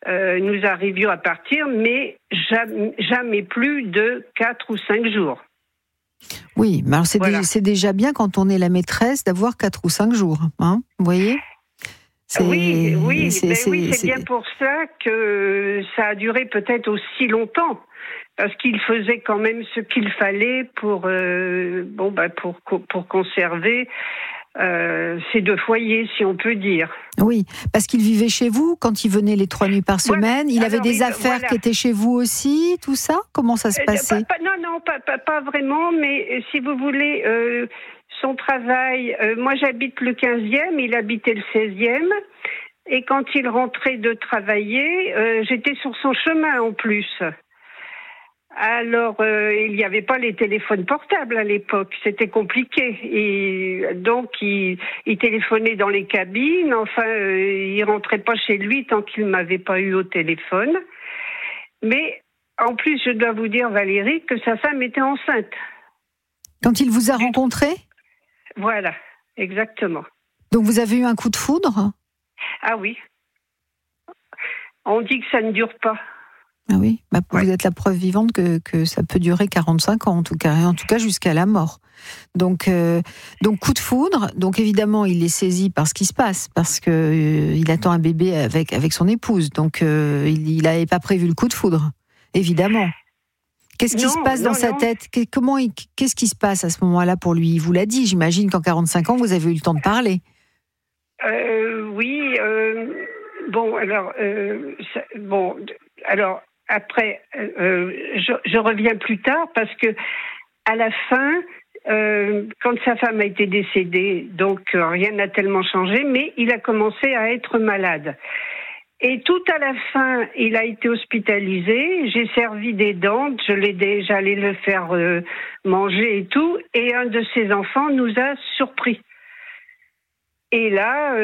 nous arrivions à partir, mais jamais plus de 4 ou 5 jours. Oui, mais alors c'est déjà bien quand on est la maîtresse d'avoir 4 ou 5 jours, hein, vous voyez ? Oui, c'est bien pour ça que ça a duré peut-être aussi longtemps. Parce qu'il faisait quand même ce qu'il fallait pour conserver ces 2 foyers, si on peut dire. Oui, parce qu'il vivait chez vous quand il venait les 3 nuits par semaine. Il avait des affaires qui étaient chez vous aussi, tout ça ? Comment ça se passait ? Pas vraiment, mais si vous voulez, son travail, moi j'habite le 15e, il habitait le 16e, et quand il rentrait de travailler, j'étais sur son chemin en plus. Alors, il n'y avait pas les téléphones portables à l'époque, c'était compliqué. Et donc, il téléphonait dans les cabines, enfin, il rentrait pas chez lui tant qu'il ne m'avait pas eu au téléphone. Mais, en plus, je dois vous dire, Valérie, que sa femme était enceinte. Quand il vous a rencontré ? Voilà, exactement. Donc, vous avez eu un coup de foudre ? Ah oui. On dit que ça ne dure pas. Ah oui, vous êtes la preuve vivante que ça peut durer 45 ans en tout cas, et en tout cas jusqu'à la mort. Donc coup de foudre. Donc évidemment, il est saisi par ce qui se passe parce que il attend un bébé avec son épouse. Donc il n'avait pas prévu le coup de foudre, évidemment. Qu'est-ce qui se passe dans sa tête ? Qu'est-ce qui se passe à ce moment-là pour lui ? Il vous l'a dit, j'imagine qu'en 45 ans, vous avez eu le temps de parler. Oui. Alors. Après, je reviens plus tard parce que à la fin, quand sa femme a été décédée, donc rien n'a tellement changé, mais il a commencé à être malade. Et tout à la fin, il a été hospitalisé. J'ai servi des dents, j'allais le faire manger et tout. Et un de ses enfants nous a surpris. Et là.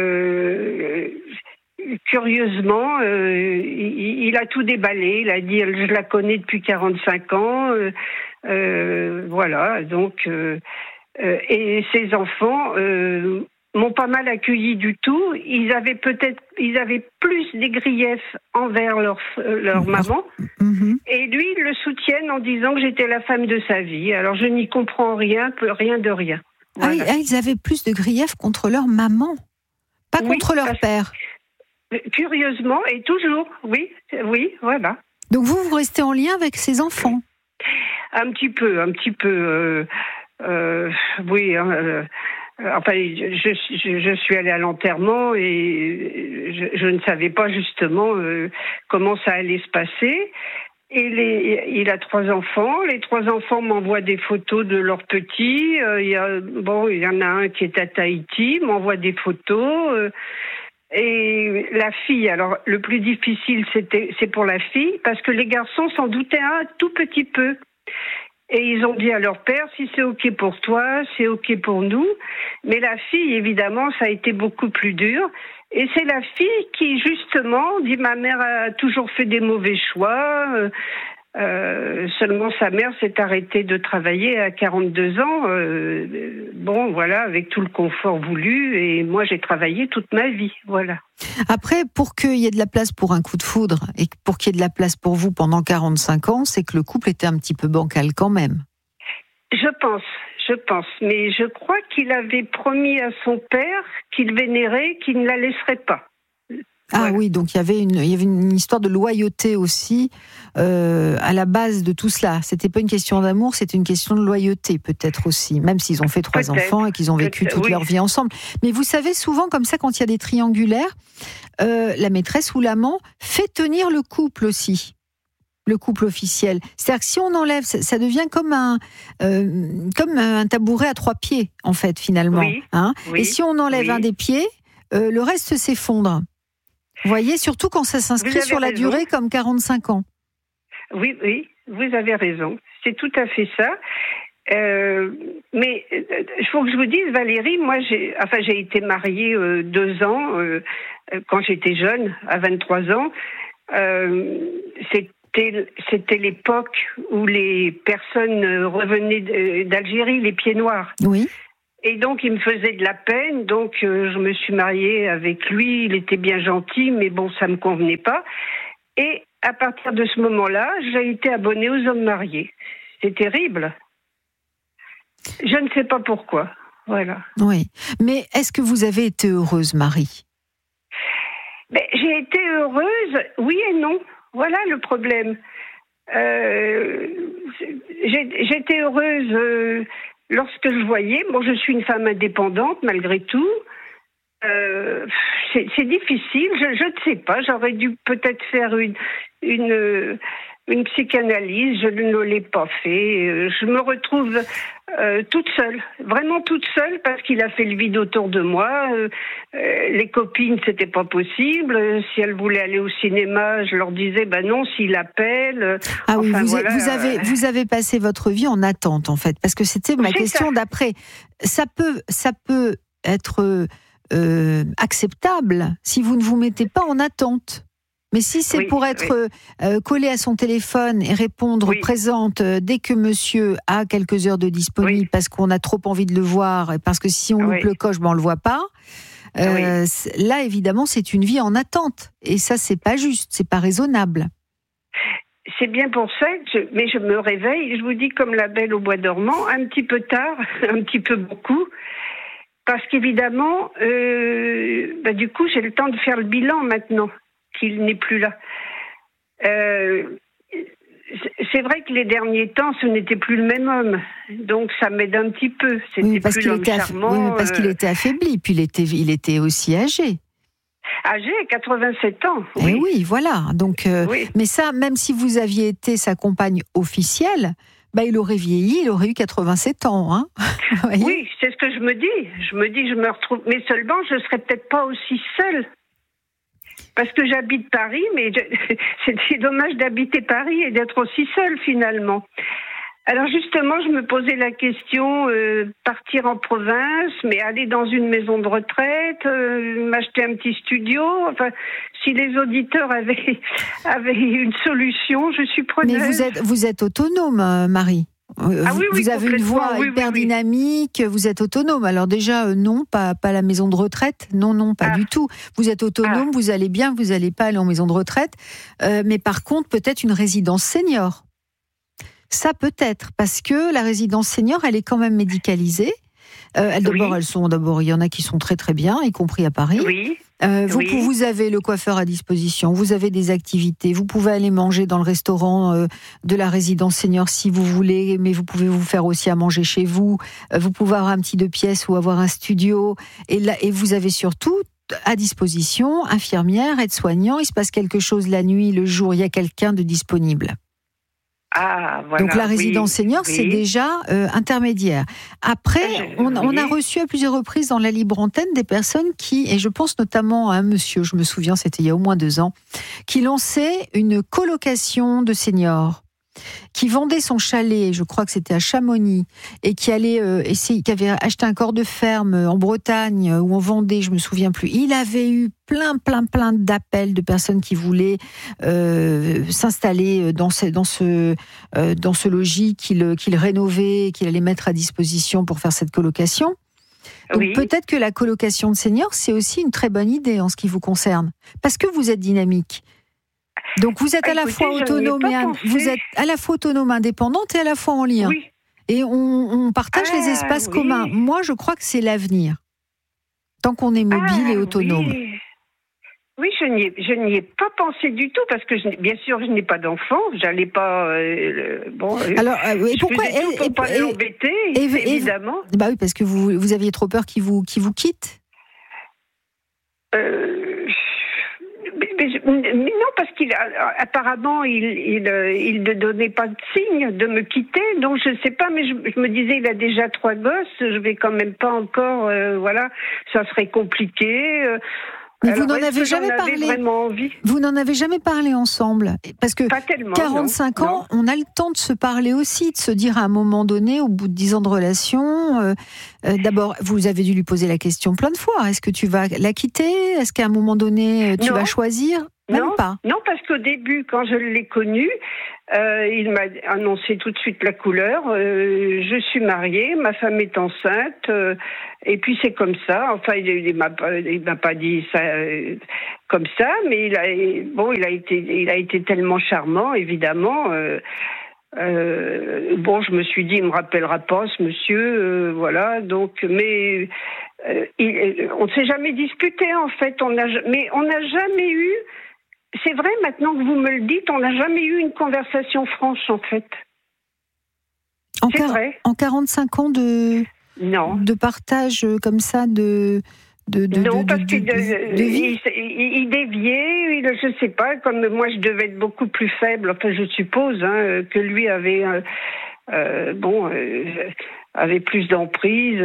Curieusement, il a tout déballé. Il a dit, je la connais depuis 45 ans. Voilà, donc... et ses enfants m'ont pas mal accueilli du tout. Ils avaient plus des griefs envers leur maman. Mm-hmm. Et lui, ils le soutiennent en disant que j'étais la femme de sa vie. Alors, je n'y comprends rien de rien. Voilà. Ah, ils avaient plus de griefs contre leur maman, pas contre leur père. Curieusement, et toujours, oui, voilà. Donc vous restez en lien avec ses enfants ? Un petit peu. Oui. Enfin, je suis allée à l'enterrement et je ne savais pas justement comment ça allait se passer. Et il a 3 enfants. Les 3 enfants m'envoient des photos de leurs petits. Il y en a un qui est à Tahiti, m'envoie des photos. Et la fille, alors le plus difficile c'est pour la fille parce que les garçons s'en doutaient un tout petit peu. Et ils ont dit à leur père, si c'est OK pour toi, c'est OK pour nous. Mais la fille, évidemment, ça a été beaucoup plus dur. Et c'est la fille qui, justement, dit, ma mère a toujours fait des mauvais choix. Seulement, sa mère s'est arrêtée de travailler à 42 ans. Voilà, avec tout le confort voulu. Et moi, j'ai travaillé toute ma vie, voilà. Après, pour qu'il y ait de la place pour un coup de foudre et pour qu'il y ait de la place pour vous pendant 45 ans, c'est que le couple était un petit peu bancal quand même. Je pense. Mais je crois qu'il avait promis à son père qu'il vénérait, qu'il ne la laisserait pas. Ah oui, donc il y avait une histoire de loyauté aussi à la base de tout cela. C'était pas une question d'amour, c'était une question de loyauté peut-être aussi, même s'ils ont fait 3 enfants et qu'ils ont vécu toute leur vie ensemble. Mais vous savez, souvent comme ça, quand il y a des triangulaires, la maîtresse ou l'amant fait tenir le couple aussi. Le couple officiel. C'est-à-dire que si on enlève, ça devient comme un tabouret à 3 pieds, en fait, finalement. Oui, et si on enlève un des pieds, le reste s'effondre. Vous voyez, surtout quand ça s'inscrit sur la durée comme 45 ans. Oui, vous avez raison. C'est tout à fait ça. Mais il faut que je vous dise, Valérie, moi, j'ai été mariée 2 ans quand j'étais jeune, à 23 ans. C'était l'époque où les personnes revenaient d'Algérie, les pieds noirs. Oui. Et donc, il me faisait de la peine. Donc, je me suis mariée avec lui. Il était bien gentil, mais bon, ça me convenait pas. Et à partir de ce moment-là, j'ai été abonnée aux hommes mariés. C'est terrible. Je ne sais pas pourquoi. Voilà. Oui. Mais est-ce que vous avez été heureuse, Marie ? Ben, j'ai été heureuse, oui et non. Voilà le problème. J'étais heureuse lorsque je voyais. Bon, je suis une femme indépendante malgré tout. C'est difficile. Je ne sais pas. J'aurais dû peut-être faire une psychanalyse. Je ne l'ai pas fait. Je me retrouve toute seule, vraiment toute seule, parce qu'il a fait le vide autour de moi. Les copines, c'était pas possible. Si elles voulaient aller au cinéma, je leur disais, non, s'il appelle. Ah oui, voilà. Vous avez passé votre vie en attente, en fait, parce que c'était ma question d'après. Ça peut être acceptable si vous ne vous mettez pas en attente. Mais si c'est pour être collé à son téléphone et répondre présente dès que monsieur a quelques heures de disponible parce qu'on a trop envie de le voir et parce que si on loupe le coche, on le voit pas. Là, évidemment, c'est une vie en attente. Et ça, c'est pas juste, c'est pas raisonnable. C'est bien pour ça mais je me réveille, je vous dis, comme la belle au bois dormant, un petit peu tard, un petit peu beaucoup. Parce qu'évidemment, du coup, j'ai le temps de faire le bilan maintenant qu'il n'est plus là. C'est vrai que les derniers temps, ce n'était plus le même homme. Donc, ça m'aide un petit peu. C'était plus l'homme charmant. Oui, mais parce qu'il était affaibli. Puis il était aussi âgé. Âgé, 87 ans. Oui. Et oui, voilà. Donc, mais ça, même si vous aviez été sa compagne officielle, il aurait vieilli, il aurait eu 87 ans. Hein. Oui, c'est ce que je me dis. Je me retrouve. Mais seulement, je ne serais peut-être pas aussi seule. Parce que j'habite Paris, mais c'est dommage d'habiter Paris et d'être aussi seule finalement. Alors justement, je me posais la question, partir en province, mais aller dans une maison de retraite, m'acheter un petit studio. Enfin, si les auditeurs avaient une solution, je suis preneuse. Mais vous êtes autonome, Marie. Vous avez une voix hyper dynamique, vous êtes autonome. Alors déjà, non, pas la maison de retraite. Non, pas du tout. Vous êtes autonome, vous allez bien, vous n'allez pas aller en maison de retraite. Mais par contre, peut-être une résidence senior. Ça peut-être, parce que la résidence senior, elle est quand même médicalisée. D'abord, il y en a qui sont très très bien, y compris à Paris. Oui. Vous avez le coiffeur à disposition, vous avez des activités, vous pouvez aller manger dans le restaurant de la résidence senior si vous voulez, mais vous pouvez vous faire aussi à manger chez vous. Vous pouvez avoir un petit 2 pièces ou avoir un studio. Et vous avez surtout à disposition infirmière, aide-soignant. Il se passe quelque chose la nuit, le jour, il y a quelqu'un de disponible. Ah, voilà, donc la résidence senior, c'est déjà intermédiaire. Après, on a reçu à plusieurs reprises dans la libre antenne des personnes qui, et je pense notamment à un monsieur, je me souviens, c'était il y a au moins 2 ans, qui lançait une colocation de seniors, qui vendait son chalet, je crois que c'était à Chamonix, et qui allait qui avait acheté un corps de ferme en Bretagne ou en Vendée, je me souviens plus. Il avait eu plein d'appels de personnes qui voulaient s'installer dans ce logis qu'il rénovait, qu'il allait mettre à disposition pour faire cette colocation. Donc peut-être que la colocation de seniors, c'est aussi une très bonne idée en ce qui vous concerne, parce que vous êtes dynamique. Donc vous êtes à la fois autonome indépendante et à la fois en lien. Oui. Et on partage les espaces communs. Moi, je crois que c'est l'avenir. Tant qu'on est mobile et autonome. Oui, je n'y ai pas pensé du tout parce que bien sûr, je n'ai pas d'enfant. J'allais pas. Alors, et pourquoi pour pas l'embêter, évidemment. Oui, parce que vous aviez trop peur qu'il vous quitte. Non, parce apparemment il ne donnait pas de signe de me quitter, donc je ne sais pas, mais je me disais, il a déjà 3 gosses, je vais quand même pas encore, ça serait compliqué. Mais vous n'en avez jamais parlé. Vous n'en avez jamais parlé ensemble, parce que pas tellement, 45 ans, on a le temps de se parler aussi, de se dire à un moment donné, au bout de 10 ans de relation. D'abord, vous avez dû lui poser la question plein de fois. Est-ce que tu vas la quitter ? Est-ce qu'à un moment donné, tu vas choisir ? Même pas. Non, parce qu'au début, quand je l'ai connu, il m'a annoncé tout de suite la couleur. Je suis mariée, ma femme est enceinte, et puis c'est comme ça. Enfin, il m'a pas dit ça comme ça, mais il a été tellement charmant, évidemment. Je me suis dit, il me rappellera pas ce monsieur, voilà. Donc, mais on ne s'est jamais disputé en fait. Mais on n'a jamais eu. C'est vrai, maintenant que vous me le dites, on n'a jamais eu une conversation franche en fait. C'est vrai. En 45 ans de partage comme ça de parce qu'il vie. il déviait, je sais pas, comme moi je devais être beaucoup plus faible, enfin je suppose, que lui avait avait plus d'emprise.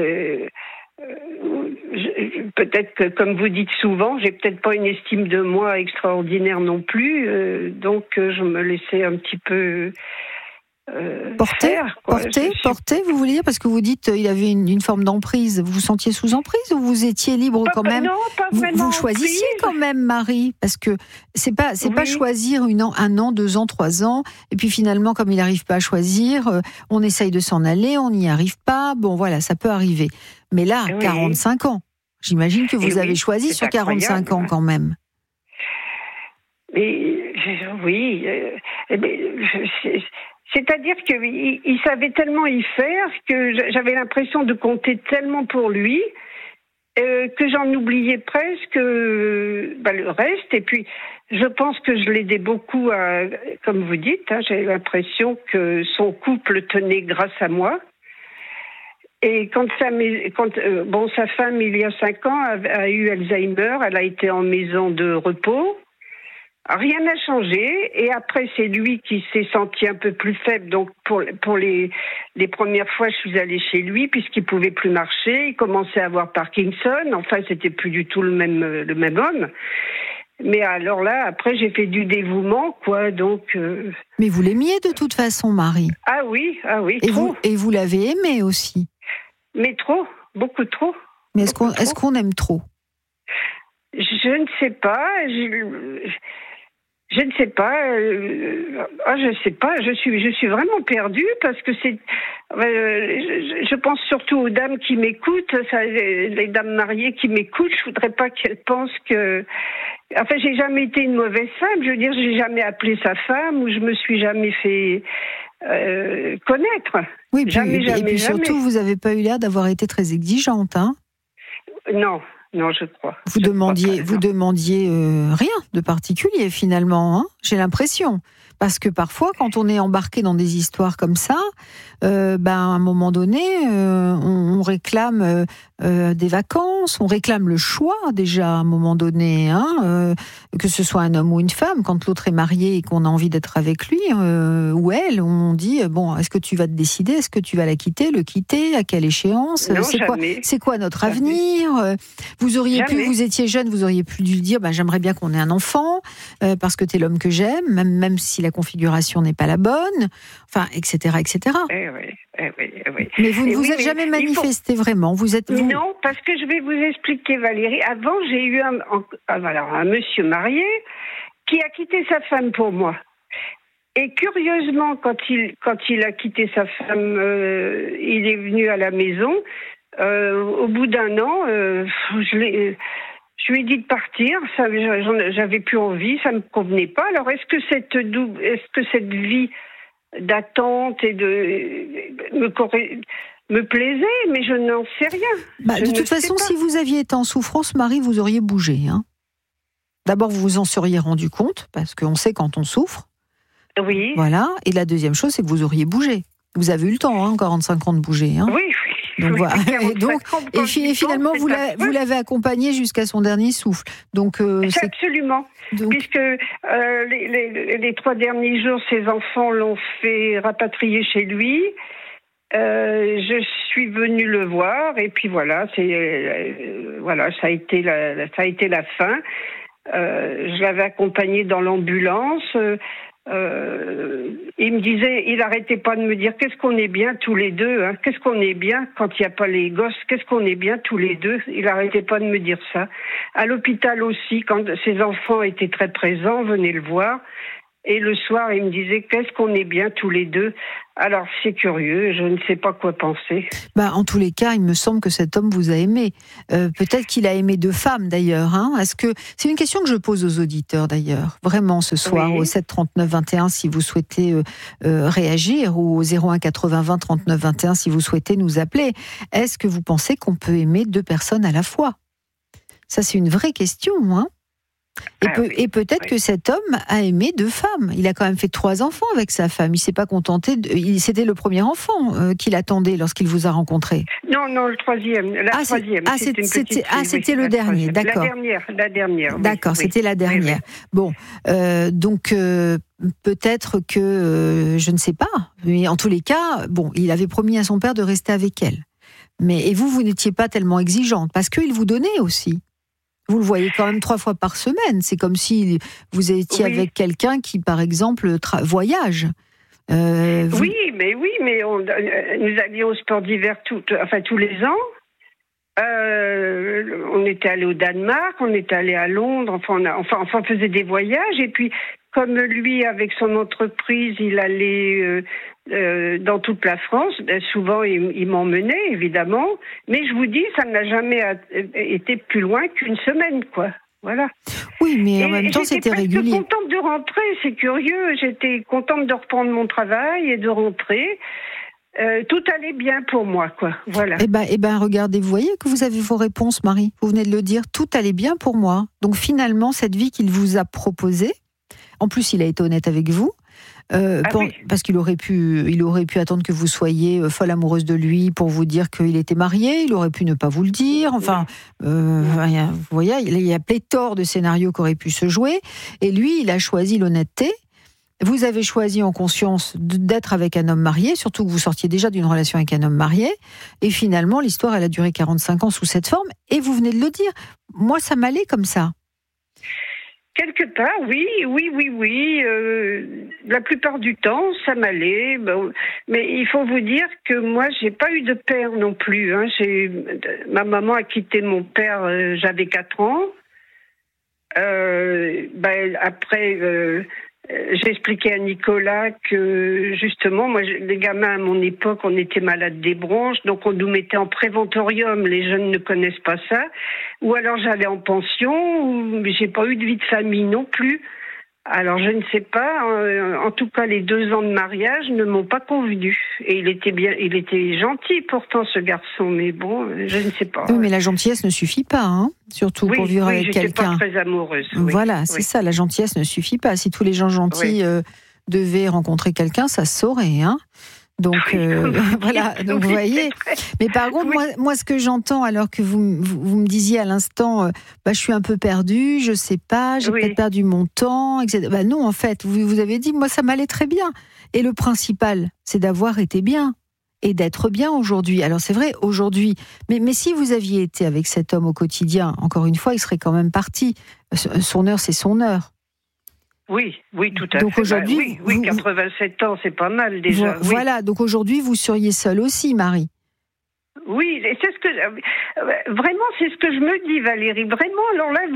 Peut-être que, comme vous dites souvent, j'ai peut-être pas une estime de moi extraordinaire non plus, donc je me laissais un petit peu porter, vous voulez dire, parce que vous dites il avait une forme d'emprise. Vous vous sentiez sous emprise ou vous étiez libre quand même? Non, pas vraiment. Vous choisissiez quand même, Marie, parce que c'est pas choisir un an, 2 ans, 3 ans, et puis finalement, comme il n'arrive pas à choisir, on essaye de s'en aller, on n'y arrive pas. Bon, voilà, ça peut arriver. Mais là, 45 ans, j'imagine que vous avez choisi sur 45 ans quand même. Mais oui, c'est-à-dire qu'il savait tellement y faire que j'avais l'impression de compter tellement pour lui que j'en oubliais presque le reste. Et puis, je pense que je l'aidais beaucoup, comme vous dites, j'ai l'impression que son couple tenait grâce à moi. Et quand sa femme, il y a 5 ans, a eu Alzheimer, elle a été en maison de repos. Rien n'a changé, et après c'est lui qui s'est senti un peu plus faible. Donc pour les premières fois, je suis allée chez lui puisqu'il pouvait plus marcher. Il commençait à avoir Parkinson. Enfin, c'était plus du tout le même homme. Mais alors là, après, j'ai fait du dévouement, quoi. Donc. Mais vous l'aimiez de toute façon, Marie. Ah oui, et trop. Vous l'avez aimé aussi. Mais trop, beaucoup trop. Mais est-ce qu'on aime trop? Je ne sais pas. Je ne sais pas. Je sais pas. Je suis vraiment perdue parce que c'est. Je pense surtout aux dames qui m'écoutent, les dames mariées qui m'écoutent. Je voudrais pas qu'elles pensent que. Enfin, j'ai jamais été une mauvaise femme. Je veux dire, j'ai jamais appelé sa femme ou je me suis jamais fait connaître. Oui, et puis surtout, vous n'avez pas eu l'air d'avoir été très exigeante, hein? Non, je crois. Vous demandiez rien de particulier finalement, hein, j'ai l'impression. Parce que parfois, quand on est embarqué dans des histoires comme ça, à un moment donné, on réclame des vacances, on réclame le choix déjà à un moment donné, que ce soit un homme ou une femme. Quand l'autre est marié et qu'on a envie d'être avec lui ou elle, on dit est-ce que tu vas te décider, est-ce que tu vas le quitter, à quelle échéance, c'est quoi notre avenir? Vous auriez pu, vous étiez jeune, vous auriez pu lui dire j'aimerais bien qu'on ait un enfant parce que t'es l'homme que j'aime, même si la configuration n'est pas la bonne, enfin, etc., etc. Oui. Mais vous ne vous êtes jamais manifesté vraiment. Non, parce que je vais vous expliquer, Valérie. Avant, j'ai eu un monsieur marié qui a quitté sa femme pour moi. Et curieusement, quand il a quitté sa femme, il est venu à la maison. Au bout d'1 an, je lui ai dit de partir. J'avais plus envie, ça me convenait pas. Alors, est-ce que cette vie d'attente et me plaisait, mais je n'en sais rien. De toute façon, si vous aviez été en souffrance, Marie, vous auriez bougé. D'abord, vous vous en seriez rendu compte, parce qu'on sait quand on souffre. Oui. Voilà. Et la deuxième chose, c'est que vous auriez bougé. Vous avez eu le temps, 45 ans de bouger. Oui. Donc voilà. Et finalement, vous l'avez accompagné jusqu'à son dernier souffle. Donc absolument. Puisque les 3 derniers jours, ses enfants l'ont fait rapatrier chez lui. Je suis venue le voir et puis voilà, ça a été la fin. Je l'avais accompagné dans l'ambulance. il me disait, il arrêtait pas de me dire qu'est-ce qu'on est bien tous les deux, hein, qu'est-ce qu'on est bien quand il n'y a pas les gosses, qu'est-ce qu'on est bien tous les deux. Il arrêtait pas de me dire ça. À l'hôpital aussi, quand ses enfants étaient très présents, venaient le voir. Et le soir, il me disait qu'est-ce qu'on est bien tous les deux. Alors c'est curieux, je ne sais pas quoi penser. En tous les cas, il me semble que cet homme vous a aimé. Peut-être qu'il a aimé 2 femmes d'ailleurs. Hein. Est-ce que c'est une question que je pose aux auditeurs d'ailleurs, vraiment ce soir au 7 39 21 si vous souhaitez réagir, ou au 01 80 20 39 21 si vous souhaitez nous appeler. Est-ce que vous pensez qu'on peut aimer 2 personnes à la fois ? Ça c'est une vraie question, hein. Et peut-être que cet homme a aimé 2 femmes. Il a quand même fait 3 enfants avec sa femme. Il s'est pas contenté. C'était le premier enfant qu'il attendait lorsqu'il vous a rencontré. Non, le troisième. Troisième. C'était le dernier. D'accord. La dernière. D'accord, c'était la dernière. Oui. Bon, donc peut-être que je ne sais pas. Mais en tous les cas, il avait promis à son père de rester avec elle. Et vous n'étiez pas tellement exigeante parce qu'il vous donnait aussi. Vous le voyez quand même 3 fois par semaine. C'est comme si vous étiez avec quelqu'un qui, par exemple, voyage. Oui, mais nous allions au sport d'hiver tous les ans. On était allé au Danemark, on était allé à Londres. On faisait des voyages. Et puis, comme lui, avec son entreprise, il allait dans toute la France. Souvent, il m'emmenait, évidemment. Mais je vous dis, ça n'a jamais été plus loin qu'1 semaine, quoi. Voilà. Oui, mais en même temps, c'était régulier. J'étais contente de rentrer, c'est curieux. J'étais contente de reprendre mon travail et de rentrer. Tout allait bien pour moi, quoi. Voilà. Eh ben, regardez, vous voyez que vous avez vos réponses, Marie. Vous venez de le dire, tout allait bien pour moi. Donc finalement, cette vie qu'il vous a proposée, en plus, il a été honnête avec vous. Parce qu'il aurait pu attendre que vous soyez folle amoureuse de lui pour vous dire qu'il était marié. Il aurait pu ne pas vous le dire. Enfin, vous voyez, il y a pléthore de scénarios qui auraient pu se jouer. Et lui, il a choisi l'honnêteté. Vous avez choisi en conscience d'être avec un homme marié, surtout que vous sortiez déjà d'une relation avec un homme marié. Et finalement, l'histoire, elle a duré 45 ans sous cette forme. Et vous venez de le dire. Moi, ça m'allait comme ça. Quelque part, oui. La plupart du temps, ça m'allait. Mais il faut vous dire que moi, j'ai pas eu de père non plus. Hein. Ma maman a quitté mon père, j'avais 4 ans. Après, j'ai expliqué à Nicolas que, justement, moi, les gamins à mon époque, on était malades des bronches, donc on nous mettait en préventorium. Les jeunes ne connaissent pas ça. Ou alors j'allais en pension, ou j'ai pas eu de vie de famille non plus. Alors je ne sais pas. En tout cas, les 2 ans de mariage ne m'ont pas convenu. Et il était gentil pourtant ce garçon, mais bon, je ne sais pas. Oui, mais la gentillesse ne suffit pas, hein. Surtout pour vivre avec quelqu'un. J'étais pas très amoureuse. Voilà, c'est ça. La gentillesse ne suffit pas. Si tous les gens gentils devaient rencontrer quelqu'un, ça se saurait, hein. Donc voilà, donc vous voyez. Mais par contre, moi, ce que j'entends, alors que vous me disiez à l'instant, je suis un peu perdue, je sais pas, j'ai peut-être perdu mon temps, etc. Non, en fait, vous avez dit, moi, ça m'allait très bien. Et le principal, c'est d'avoir été bien et d'être bien aujourd'hui. Alors c'est vrai, aujourd'hui, mais si vous aviez été avec cet homme au quotidien, encore une fois, il serait quand même parti. Son heure, c'est son heure. Oui, tout à fait. Donc aujourd'hui, 87 ans, c'est pas mal déjà. Voilà, donc aujourd'hui, vous seriez seule aussi, Marie. Oui, c'est ce que vraiment, c'est ce que je me dis, Valérie. Vraiment, alors là,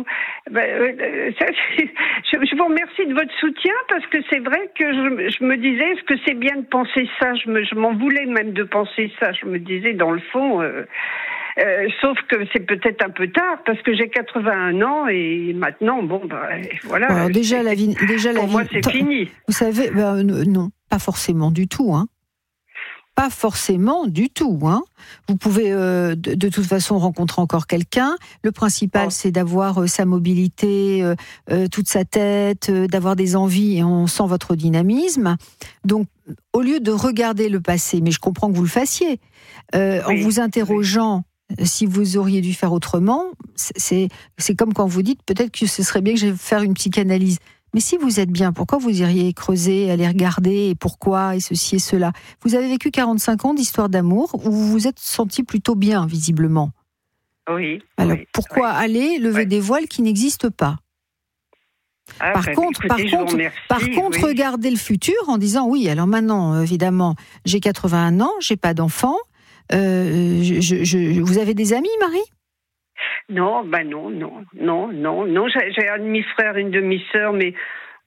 je vous remercie de votre soutien parce que c'est vrai que je me disais, est-ce que c'est bien de penser ça ? Je m'en voulais même de penser ça. Je me disais, dans le fond. Sauf que c'est peut-être un peu tard parce que j'ai 81 ans et maintenant, voilà. Alors déjà la vie, pour moi, c'est fini. Vous savez, non, pas forcément du tout, hein. Pas forcément du tout, hein. Vous pouvez de toute façon rencontrer encore quelqu'un. Le principal, c'est d'avoir sa mobilité, toute sa tête, d'avoir des envies et on sent votre dynamisme. Donc, au lieu de regarder le passé, mais je comprends que vous le fassiez, en vous interrogeant. Si vous auriez dû faire autrement, c'est comme quand vous dites peut-être que ce serait bien que j'aille faire une psychanalyse. Mais si vous êtes bien, pourquoi vous iriez creuser, aller regarder, et pourquoi, et ceci et cela ? Vous avez vécu 45 ans d'histoire d'amour où vous vous êtes senti plutôt bien, visiblement. Oui. Alors pourquoi aller lever des voiles qui n'existent pas ? Par contre, regardez le futur en disant oui. Alors maintenant, évidemment, j'ai 81 ans, j'ai pas d'enfant. Vous avez des amis, Marie ? Non. J'ai un demi-frère, une demi-sœur, mais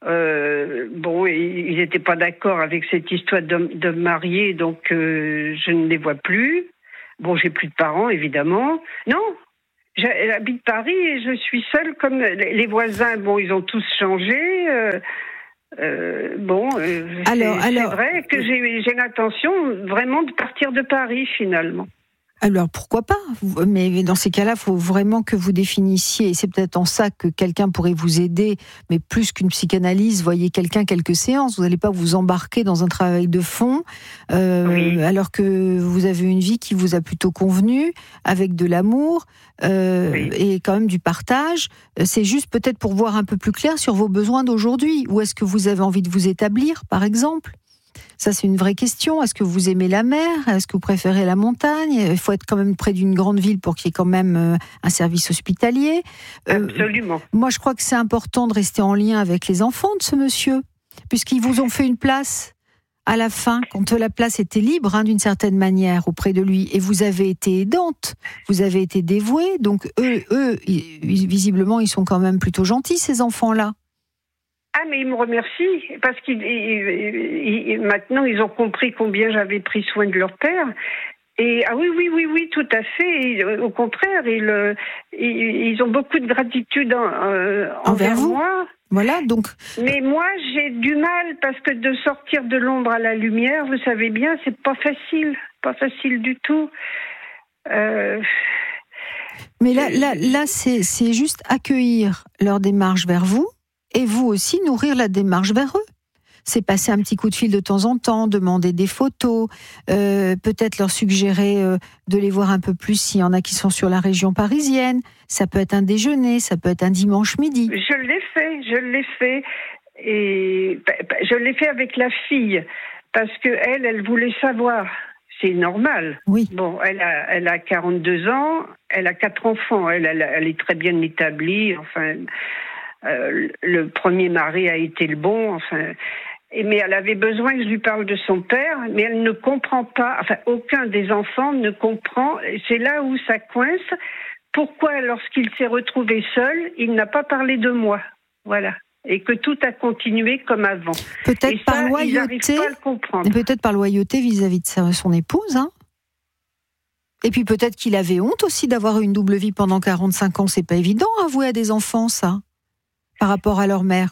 ils n'étaient pas d'accord avec cette histoire de me marier, donc je ne les vois plus. Bon, j'ai plus de parents, évidemment. Non. J'habite Paris et je suis seule, comme les voisins. Bon, ils ont tous changé. C'est vrai que j'ai l'intention vraiment de partir de Paris, finalement. Alors pourquoi pas ? Mais dans ces cas-là, il faut vraiment que vous définissiez, et c'est peut-être en ça que quelqu'un pourrait vous aider, mais plus qu'une psychanalyse, voyez quelques séances, vous n'allez pas vous embarquer dans un travail de fond, alors que vous avez une vie qui vous a plutôt convenu, avec de l'amour, et quand même du partage. C'est juste peut-être pour voir un peu plus clair sur vos besoins d'aujourd'hui. Où est-ce que vous avez envie de vous établir, par exemple ? Ça, c'est une vraie question. Est-ce que vous aimez la mer ? Est-ce que vous préférez la montagne ? Il faut être quand même près d'une grande ville pour qu'il y ait quand même un service hospitalier. Absolument. Moi, je crois que c'est important de rester en lien avec les enfants de ce monsieur, puisqu'ils vous ont fait une place à la fin, quand la place était libre, d'une certaine manière, auprès de lui. Et vous avez été aidante, vous avez été dévouée. Donc, eux, visiblement, ils sont quand même plutôt gentils, ces enfants-là. Ah, mais ils me remercient, parce qu'ils maintenant, ils ont compris combien j'avais pris soin de leur père. Et oui, tout à fait. Et, au contraire, ils ont beaucoup de gratitude envers moi. Voilà, donc. Mais moi, j'ai du mal, parce que de sortir de l'ombre à la lumière, vous savez bien, c'est pas facile du tout. Mais là, c'est juste accueillir leur démarche vers vous. Et vous aussi, nourrir la démarche vers eux. C'est passer un petit coup de fil de temps en temps, demander des photos, peut-être leur suggérer de les voir un peu plus s'il y en a qui sont sur la région parisienne. Ça peut être un déjeuner, ça peut être un dimanche midi. Je l'ai fait. Et je l'ai fait avec la fille, parce qu'elle voulait savoir. C'est normal. Oui. Bon, elle a 42 ans, elle a 4 enfants, elle est très bien établie, enfin... le premier mari a été le bon, mais elle avait besoin que je lui parle de son père, mais elle ne comprend pas, aucun des enfants ne comprend, c'est là où ça coince, pourquoi lorsqu'il s'est retrouvé seul, il n'a pas parlé de moi, voilà, et que tout a continué comme avant. Peut-être par loyauté, ils n'arrivent pas à le comprendre. Peut-être par loyauté vis-à-vis de son épouse, Et puis peut-être qu'il avait honte aussi d'avoir une double vie pendant 45 ans, c'est pas évident avouer à des enfants, ça. Par rapport à leur mère.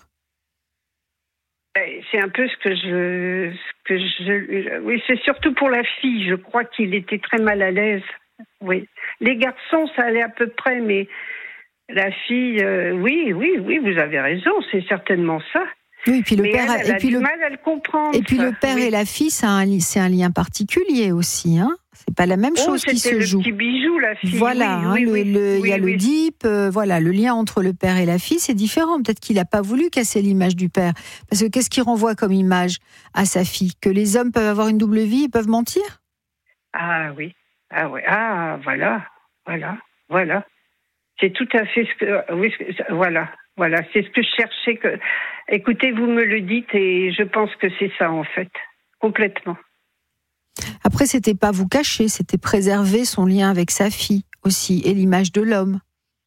C'est un peu ce que je... Oui, c'est surtout pour la fille. Je crois qu'il était très mal à l'aise. Oui. Les garçons, ça allait à peu près, mais la fille, oui, vous avez raison, c'est certainement ça. Oui, puis elle a du mal à le comprendre. Et puis le père et la fille, c'est un lien particulier aussi, C'est pas la même chose qui se joue. C'était le petit bijou, la fille. Voilà, il y a le DIP, le lien entre le père et la fille, c'est différent. Peut-être qu'il n'a pas voulu casser l'image du père. Parce que qu'est-ce qu'il renvoie comme image à sa fille ? Que les hommes peuvent avoir une double vie et peuvent mentir ? Ah oui. Ah ouais. Ah, voilà. C'est tout à fait ce que... Oui, voilà, c'est ce que je cherchais. Écoutez, vous me le dites et je pense que c'est ça, en fait. Complètement. Après, c'était pas vous cacher, c'était préserver son lien avec sa fille aussi, et l'image de l'homme.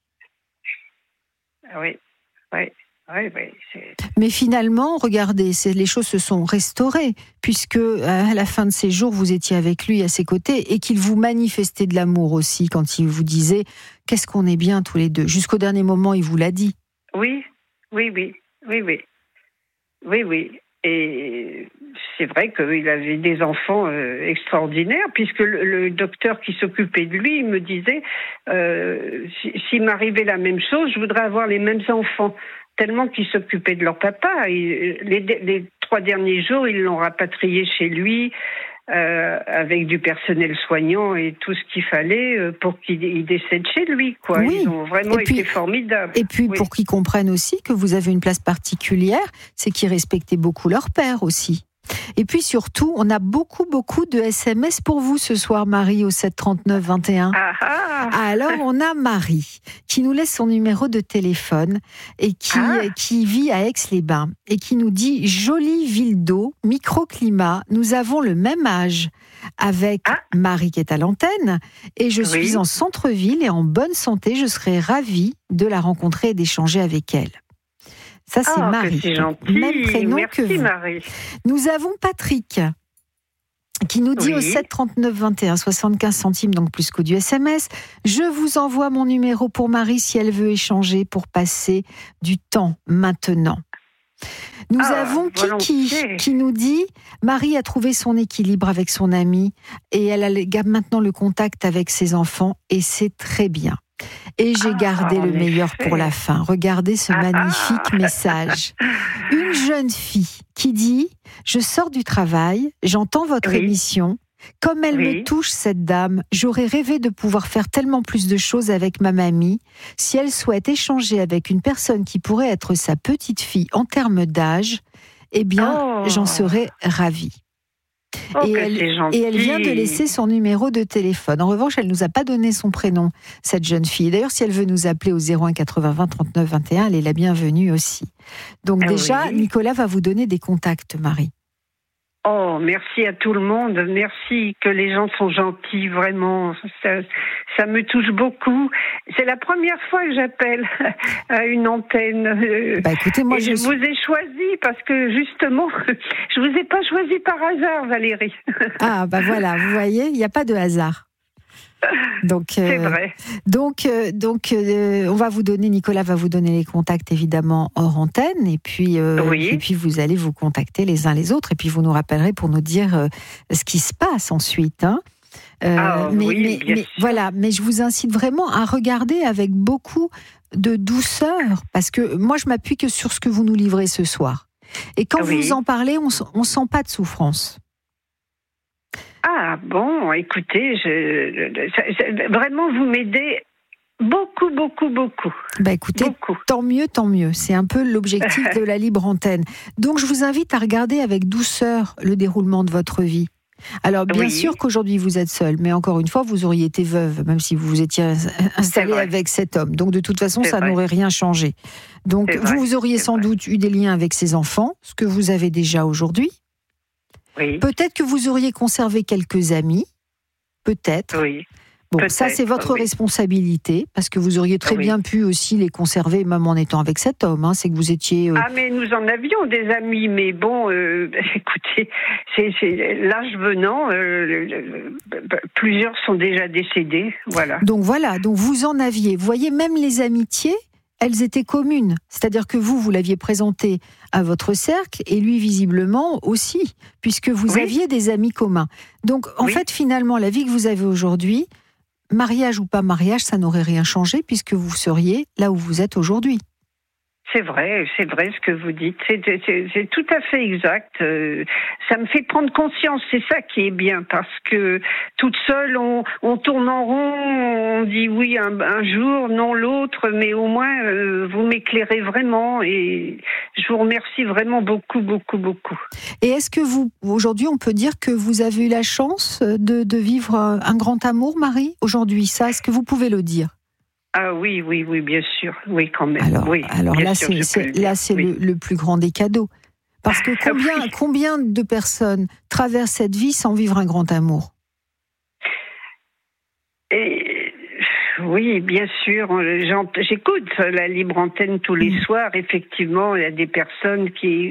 Oui. Mais finalement, regardez, les choses se sont restaurées, puisque à la fin de ses jours, vous étiez avec lui à ses côtés, et qu'il vous manifestait de l'amour aussi, quand il vous disait « qu'est-ce qu'on est bien tous les deux ». Jusqu'au dernier moment, il vous l'a dit. Oui. Et c'est vrai qu'il avait des enfants extraordinaires, puisque le docteur qui s'occupait de lui, il me disait s'il m'arrivait la même chose, je voudrais avoir les mêmes enfants, tellement qu'ils s'occupaient de leur papa. Les 3 derniers jours, ils l'ont rapatrié chez lui, avec du personnel soignant et tout ce qu'il fallait pour qu'il décède chez lui, quoi. Oui. Ils ont vraiment été formidables. Et puis, pour qu'ils comprennent aussi que vous avez une place particulière, c'est qu'ils respectaient beaucoup leur père aussi. Et puis surtout, on a beaucoup de SMS pour vous ce soir, Marie, au 7 39 21. Alors, on a Marie qui nous laisse son numéro de téléphone et qui vit à Aix-les-Bains et qui nous dit « Jolie ville d'eau, microclimat, nous avons le même âge avec Marie qui est à l'antenne et je suis en centre-ville et en bonne santé, je serais ravie de la rencontrer et d'échanger avec elle. » Ça, c'est Marie. C'est gentil. Même prénom. Merci, que vous. Marie. Nous avons Patrick qui nous dit au 7 39 21 75 centimes, donc plus qu'au du SMS. Je vous envoie mon numéro pour Marie si elle veut échanger pour passer du temps maintenant. Nous avons Kiki qui nous dit Marie a trouvé son équilibre avec son amie et elle garde maintenant le contact avec ses enfants et c'est très bien. Et j'ai gardé le meilleur pour la fin. Regardez ce magnifique message. Une jeune fille qui dit « Je sors du travail, j'entends votre émission. Comme elle me touche, cette dame, j'aurais rêvé de pouvoir faire tellement plus de choses avec ma mamie. Si elle souhaite échanger avec une personne qui pourrait être sa petite fille en termes d'âge, eh bien, j'en serais ravie. » Et elle vient de laisser son numéro de téléphone. En revanche, elle ne nous a pas donné son prénom, cette jeune fille. D'ailleurs, si elle veut nous appeler au 01 80 20 39 21, elle est la bienvenue aussi. Donc déjà, Nicolas va vous donner des contacts, Marie. Oh, merci à tout le monde. Merci que les gens sont gentils, vraiment. Ça me touche beaucoup. C'est la première fois que j'appelle à une antenne. Écoutez, moi, je vous ai choisi parce que justement, je vous ai pas choisi par hasard, Valérie. Voilà, vous voyez, il n'y a pas de hasard. Donc, c'est vrai. Donc, on va vous donner, Nicolas va vous donner les contacts évidemment hors antenne, et puis vous allez vous contacter les uns les autres, et puis vous nous rappellerez pour nous dire ce qui se passe ensuite. Hein. Mais je vous incite vraiment à regarder avec beaucoup de douceur, parce que moi je m'appuie que sur ce que vous nous livrez ce soir. Et quand vous en parlez, on sent pas de souffrance. Ah bon, écoutez, vraiment vous m'aidez beaucoup. Écoutez, tant mieux. C'est un peu l'objectif de la libre antenne. Donc je vous invite à regarder avec douceur le déroulement de votre vie. Alors bien sûr qu'aujourd'hui vous êtes seule, mais encore une fois vous auriez été veuve, même si vous vous étiez installée avec cet homme. Donc de toute façon ça n'aurait rien changé. Donc vous auriez sans doute eu des liens avec ses enfants, ce que vous avez déjà aujourd'hui. Peut-être que vous auriez conservé quelques amis, peut-être. Bon, ça c'est votre responsabilité, parce que vous auriez très bien pu aussi les conserver, même en étant avec cet homme. Hein, c'est que vous étiez. Mais nous en avions des amis, mais bon, écoutez, c'est l'âge venant, plusieurs sont déjà décédés, voilà. Donc vous en aviez. Vous voyez, même les amitiés, elles étaient communes. C'est-à-dire que vous l'aviez présenté à votre cercle et lui, visiblement, aussi, puisque vous aviez des amis communs. Donc, en fait, finalement, la vie que vous avez aujourd'hui, mariage ou pas mariage, ça n'aurait rien changé puisque vous seriez là où vous êtes aujourd'hui. C'est vrai ce que vous dites. C'est tout à fait exact. Ça me fait prendre conscience. C'est ça qui est bien, parce que toute seule, on tourne en rond. On dit oui un jour, non l'autre, mais au moins vous m'éclairez vraiment et je vous remercie vraiment beaucoup. Et est-ce que aujourd'hui, on peut dire que vous avez eu la chance de vivre un grand amour, Marie, aujourd'hui? Ça, est-ce que vous pouvez le dire? Ah oui, bien sûr, oui quand même. Alors là, c'est le plus grand des cadeaux. Parce que combien de personnes traversent cette vie sans vivre un grand amour? Oui, bien sûr. J'écoute la libre antenne tous les soirs. Effectivement, il y a des personnes qui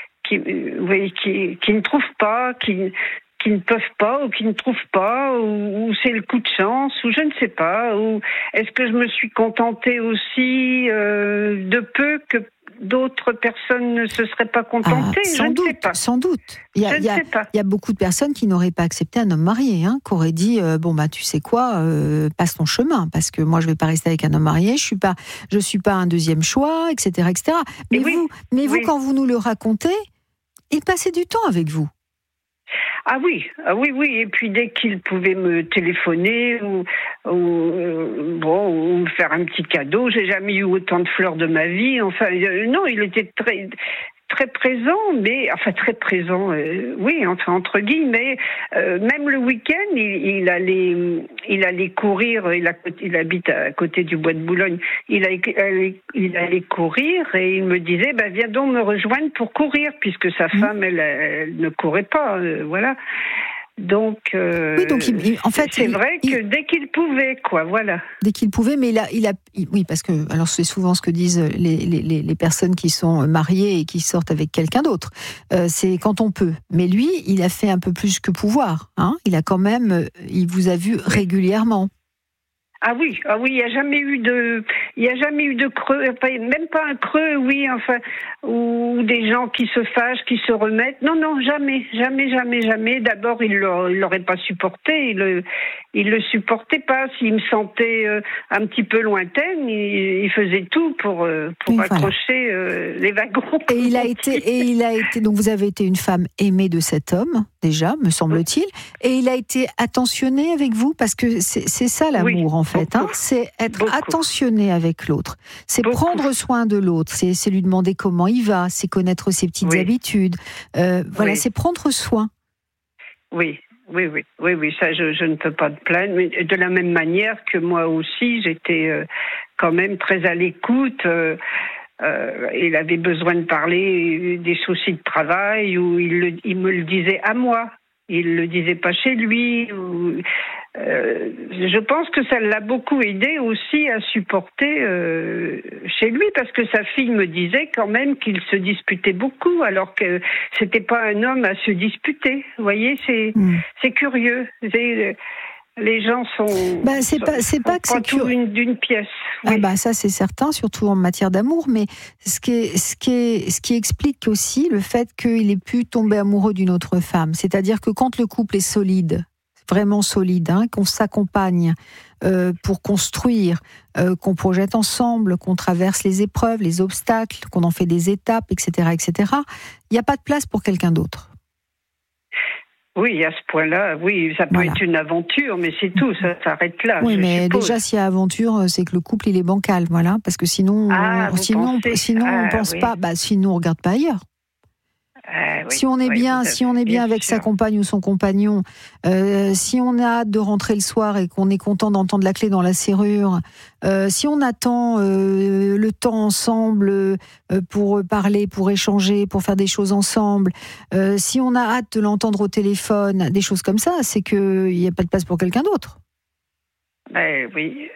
ne trouvent pas, qui ne peuvent pas ou qui ne trouvent pas, ou c'est le coup de chance, ou je ne sais pas, ou est-ce que je me suis contentée aussi de peu que d'autres personnes ne se seraient pas contentées? Je ne sais pas. Sans doute. Il y a beaucoup de personnes qui n'auraient pas accepté un homme marié, qui auraient dit tu sais quoi, passe ton chemin, parce que moi je vais pas rester avec un homme marié, je suis pas un deuxième choix, etc. Mais vous, quand vous nous le racontez, il passait du temps avec vous. Ah oui. Et puis dès qu'il pouvait me téléphoner ou me faire un petit cadeau, j'ai jamais eu autant de fleurs de ma vie. Enfin, non, il était très présent, mais enfin très présent, oui, enfin entre guillemets. Même le week-end, il allait courir. Il habite à côté du bois de Boulogne. Il allait courir et il me disait, viens donc me rejoindre pour courir, puisque sa femme, elle ne courait pas, voilà. Donc, oui, donc en fait, c'est vrai que dès qu'il pouvait, quoi, voilà. Dès qu'il pouvait, mais oui, parce que alors c'est souvent ce que disent les personnes qui sont mariées et qui sortent avec quelqu'un d'autre. C'est quand on peut. Mais lui, il a fait un peu plus que pouvoir. Il a quand même, il vous a vu régulièrement. Ah oui, il n'y a jamais eu de creux, même pas un creux, oui, enfin, ou des gens qui se fâchent, qui se remettent. Non, jamais. D'abord, il l'aurait pas supporté, il le supportait pas. S'il me sentait un petit peu lointaine, il faisait tout pour oui, accrocher les wagons. Et il a été, donc vous avez été une femme aimée de cet homme, déjà, me semble-t-il, et il a été attentionné avec vous, parce que c'est ça l'amour, en fait. C'est être attentionné avec l'autre, c'est prendre soin de l'autre, c'est lui demander comment il va, c'est connaître ses petites habitudes, voilà, c'est prendre soin. Oui, ça je ne peux pas te plaindre, mais de la même manière que moi aussi, j'étais quand même très à l'écoute. Il avait besoin de parler des soucis de travail, ou il me le disait à moi. Il le disait pas chez lui. Je pense que ça l'a beaucoup aidé aussi à supporter chez lui, parce que sa fille me disait quand même qu'il se disputait beaucoup, alors que c'était pas un homme à se disputer. Vous voyez, c'est curieux. Les gens sont c'est pas que c'est curieux d'une pièce. Oui. Ça c'est certain, surtout en matière d'amour, mais ce qui explique aussi le fait qu'il ait pu tomber amoureux d'une autre femme, c'est-à-dire que quand le couple est solide, vraiment solide, qu'on s'accompagne pour construire, qu'on projette ensemble, qu'on traverse les épreuves, les obstacles, qu'on en fait des étapes, etc., il n'y a pas de place pour quelqu'un d'autre. Oui, à ce point-là, oui, ça peut être une aventure, mais c'est tout, ça s'arrête là. Oui, mais suppose. Déjà, s'il y a aventure, c'est que le couple, il est bancal, voilà, parce que sinon, on pense pas, sinon on regarde pas ailleurs. Si on est bien avec sa compagne ou son compagnon, si on a hâte de rentrer le soir et qu'on est content d'entendre la clé dans la serrure, si on attend le temps ensemble pour parler, pour échanger, pour faire des choses ensemble, si on a hâte de l'entendre au téléphone, des choses comme ça, c'est qu'il n'y a pas de place pour quelqu'un d'autre. Oui.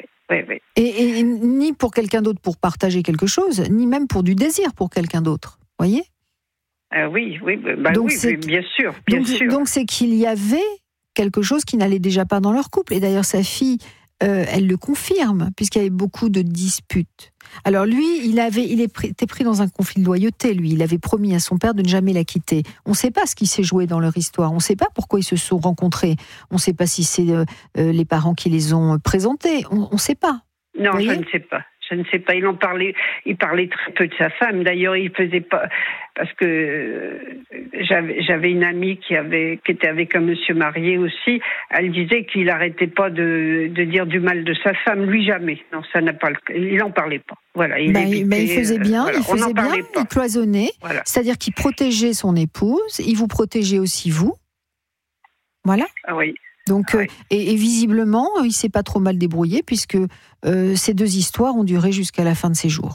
Et ni pour quelqu'un d'autre pour partager quelque chose, ni même pour du désir pour quelqu'un d'autre, voyez ? Oui, bien sûr. Donc c'est qu'il y avait quelque chose qui n'allait déjà pas dans leur couple. Et d'ailleurs, sa fille, elle le confirme, puisqu'il y avait beaucoup de disputes. Alors lui, il était pris dans un conflit de loyauté, lui. Il avait promis à son père de ne jamais la quitter. On ne sait pas ce qui s'est joué dans leur histoire. On ne sait pas pourquoi ils se sont rencontrés. On ne sait pas si c'est les parents qui les ont présentés. On ne sait pas. Non, je ne sais pas. Je ne sais pas, il parlait très peu de sa femme. D'ailleurs, il faisait pas, parce que j'avais une amie qui était avec un monsieur marié aussi. Elle disait qu'il arrêtait pas de dire du mal de sa femme, lui jamais. Non, ça n'a pas. Il en parlait pas. Voilà. Il faisait bien, il cloisonnait. Voilà. C'est-à-dire qu'il protégeait son épouse, il vous protégeait aussi vous. Voilà. Ah oui. Donc, et visiblement, il ne s'est pas trop mal débrouillé, puisque ces deux histoires ont duré jusqu'à la fin de ses jours.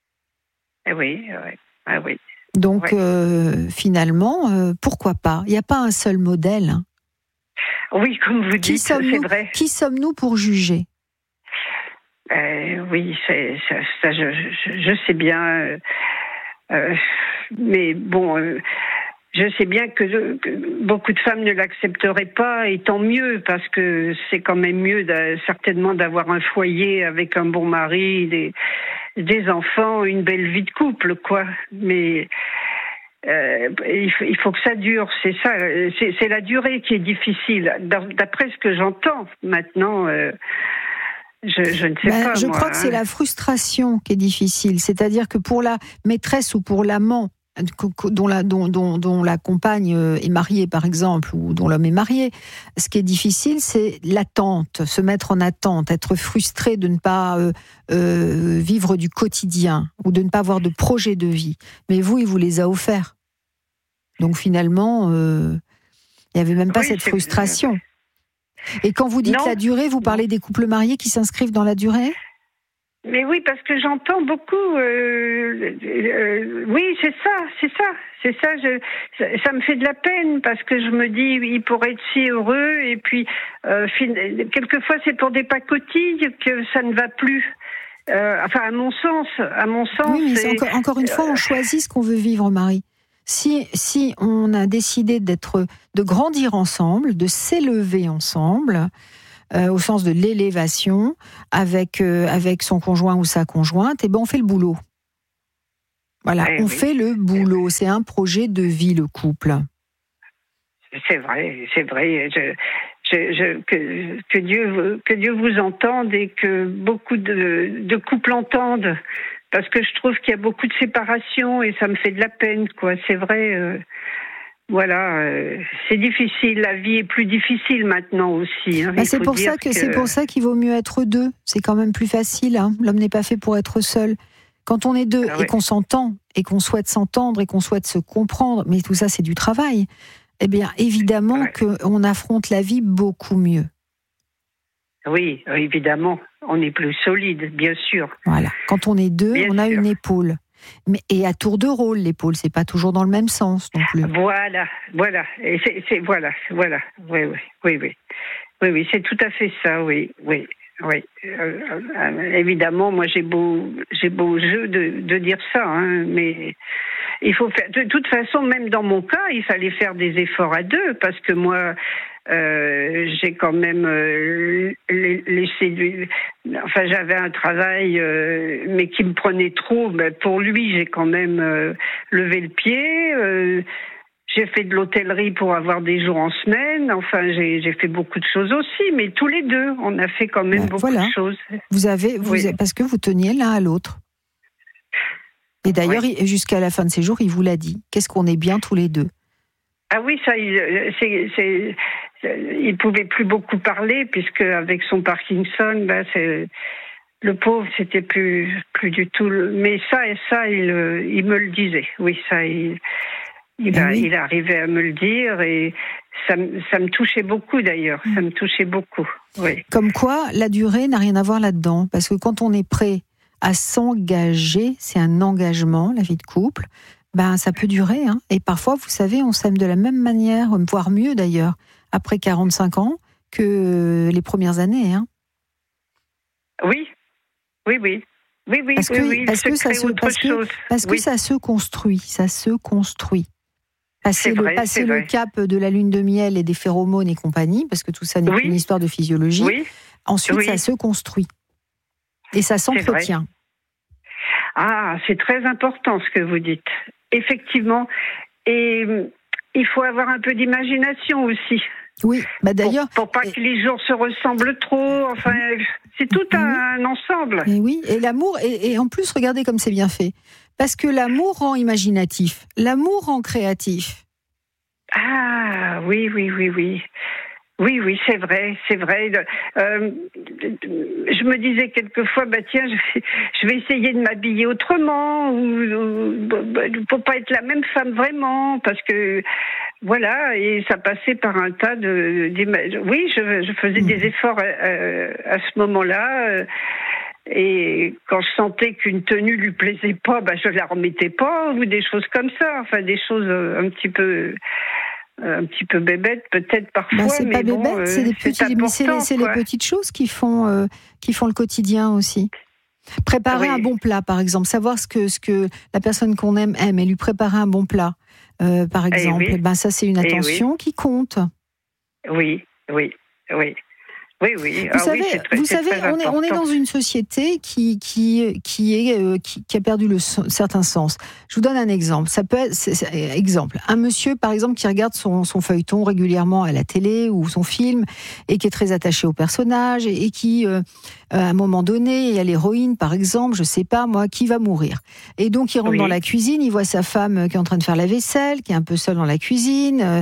Oui. Donc, finalement, pourquoi pas ? Il n'y a pas un seul modèle. Oui, comme vous dites, c'est vrai. Qui sommes-nous pour juger ? Oui, ça, je sais bien. Mais bon... Je sais bien que beaucoup de femmes ne l'accepteraient pas, et tant mieux, parce que c'est quand même mieux certainement d'avoir un foyer avec un bon mari, des enfants, une belle vie de couple, quoi. Mais il faut que ça dure, c'est ça. C'est la durée qui est difficile. D'après ce que j'entends maintenant... Je ne sais pas. Je crois que c'est la frustration qui est difficile. C'est-à-dire que pour la maîtresse ou pour l'amant, dont la compagne est mariée, par exemple, ou dont l'homme est marié. Ce qui est difficile, c'est l'attente, se mettre en attente, être frustré de ne pas vivre du quotidien ou de ne pas avoir de projet de vie. Mais vous, il vous les a offerts. Donc finalement, il n'y avait même pas cette frustration. Et quand vous dites la durée, vous parlez des couples mariés qui s'inscrivent dans la durée ? Mais oui, parce que j'entends beaucoup. Oui, c'est ça. Ça me fait de la peine parce que je me dis, il pourrait être si heureux. Et puis, quelquefois, c'est pour des pacotilles que ça ne va plus. À mon sens. Oui, mais encore une fois, on choisit ce qu'on veut vivre, Marie. Si on a décidé de grandir ensemble, de s'élever ensemble. Au sens de l'élévation avec son conjoint ou sa conjointe, et ben on fait le boulot. Voilà, fait le boulot. C'est un projet de vie, le couple. C'est vrai. Que Dieu vous entende et que beaucoup de couples entendent, parce que je trouve qu'il y a beaucoup de séparations et ça me fait de la peine, quoi. C'est vrai. Voilà, c'est difficile. La vie est plus difficile maintenant aussi. Hein. C'est pour ça qu'il vaut mieux être deux. C'est quand même plus facile. Hein. L'homme n'est pas fait pour être seul. Quand on est deux et qu'on s'entend et qu'on souhaite s'entendre et qu'on souhaite se comprendre, mais tout ça c'est du travail. Eh bien, évidemment qu'on affronte la vie beaucoup mieux. Oui, évidemment, on est plus solide, bien sûr. Voilà. Quand on est deux, on a une épaule. Et à tour de rôle, l'épaule, c'est pas toujours dans le même sens non plus. Voilà. Et voilà. Oui, c'est tout à fait ça, oui. Évidemment, moi j'ai beau jeu de dire ça, hein, mais il faut faire. De toute façon, même dans mon cas, il fallait faire des efforts à deux, parce que moi, j'ai quand même laissé. Enfin, j'avais un travail, mais qui me prenait trop. Ben, pour lui, j'ai quand même levé le pied. J'ai fait de l'hôtellerie pour avoir des jours en semaine. Enfin, j'ai fait beaucoup de choses aussi, mais tous les deux, on a fait quand même beaucoup de choses. Parce que vous teniez l'un à l'autre. Et d'ailleurs, jusqu'à la fin de ses jours, il vous l'a dit. Qu'est-ce qu'on est bien tous les deux. Ah oui, ça, il pouvait plus beaucoup parler, puisque avec son Parkinson, le pauvre, c'était plus du tout. Mais ça, il me le disait. Oui, ça, il arrivait à me le dire, et ça me touchait beaucoup d'ailleurs. Ça me touchait beaucoup. Oui. Comme quoi, la durée n'a rien à voir là-dedans, parce que quand on est prêt à s'engager, c'est un engagement, la vie de couple. Ça peut durer, hein. Et parfois, vous savez, on s'aime de la même manière, voire mieux d'ailleurs, après 45 ans que les premières années, hein. Oui. Parce que ça se construit. Passer le cap de la lune de miel et des phéromones et compagnie, parce que tout ça n'est qu'une histoire de physiologie. Ensuite, ça se construit. Et ça s'entretient. Ah, c'est très important ce que vous dites. Effectivement. Et il faut avoir un peu d'imagination aussi. Oui, d'ailleurs. Pour pas que les jours se ressemblent trop. Enfin, c'est tout un ensemble. Et oui, et l'amour, et en plus, regardez comme c'est bien fait. Parce que l'amour rend imaginatif, l'amour rend créatif. Ah, oui. Oui, c'est vrai. Je me disais quelquefois, tiens, je vais essayer de m'habiller autrement, ou pour pas être la même femme vraiment, parce que voilà, et ça passait par un tas oui, je faisais des efforts à ce moment-là. Et quand je sentais qu'une tenue lui plaisait pas, je la remettais pas, ou des choses comme ça. Enfin, des choses un petit peu bébêtes peut-être parfois. C'est pas bébête, c'est les petites choses qui font le quotidien aussi. Préparer un bon plat, par exemple, savoir ce que la personne qu'on aime et lui préparer un bon plat, par exemple. Ça c'est une attention qui compte. Oui. Oui. Vous savez, on est dans une société qui a perdu certain sens. Je vous donne un exemple. Ça peut être exemple. Un monsieur, par exemple, qui regarde son feuilleton régulièrement à la télé ou son film et qui est très attaché au personnage et qui, à un moment donné, il y a l'héroïne, par exemple, je sais pas moi, qui va mourir. Et donc il rentre dans la cuisine, il voit sa femme qui est en train de faire la vaisselle, qui est un peu seule dans la cuisine,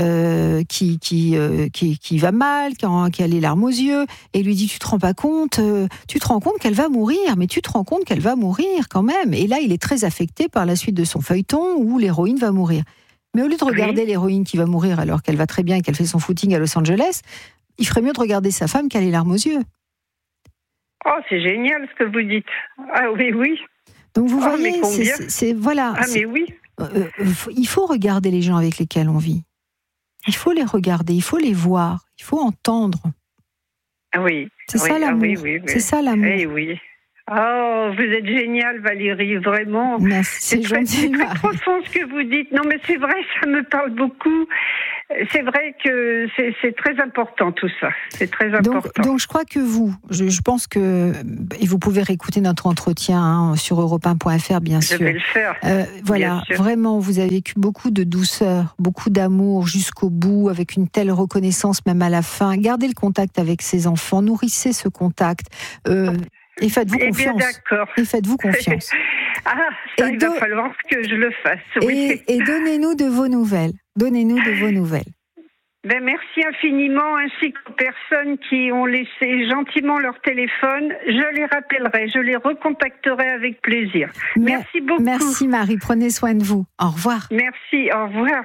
qui va mal, qui a les larmes aux yeux, et lui dit tu te rends compte qu'elle va mourir, mais tu te rends compte qu'elle va mourir quand même. Et là il est très affecté par la suite de son feuilleton où l'héroïne va mourir. Mais au lieu de regarder l'héroïne qui va mourir alors qu'elle va très bien et qu'elle fait son footing à Los Angeles, il ferait mieux de regarder sa femme qui a les larmes aux yeux. Oh, c'est génial ce que vous dites. Ah oui. Donc vous voyez, c'est voilà. Ah mais oui. Il faut regarder les gens avec lesquels on vit. Il faut les regarder, il faut les voir, il faut entendre. Ah oui. C'est ça l'amour. Oui. C'est ça l'amour. Eh oui. Oh, vous êtes géniale, Valérie, vraiment. Merci, c'est gentil. C'est très profond ce que vous dites. Non, mais c'est vrai, ça me parle beaucoup. C'est vrai que c'est très important tout ça. C'est très important. Donc je crois que je pense que, et vous pouvez réécouter notre entretien sur europe1.fr, bien sûr. Je vais le faire. Voilà, vraiment, vous avez vécu beaucoup de douceur, beaucoup d'amour jusqu'au bout, avec une telle reconnaissance même à la fin. Gardez le contact avec ces enfants, nourrissez ce contact. Et faites-vous confiance. Bien d'accord. Et faites-vous confiance. Il va falloir que je le fasse. Oui. Et donnez-nous de vos nouvelles. Merci infiniment, ainsi qu'aux personnes qui ont laissé gentiment leur téléphone. Je les rappellerai, je les recontacterai avec plaisir. Merci beaucoup. Merci Marie, prenez soin de vous. Au revoir. Merci, au revoir.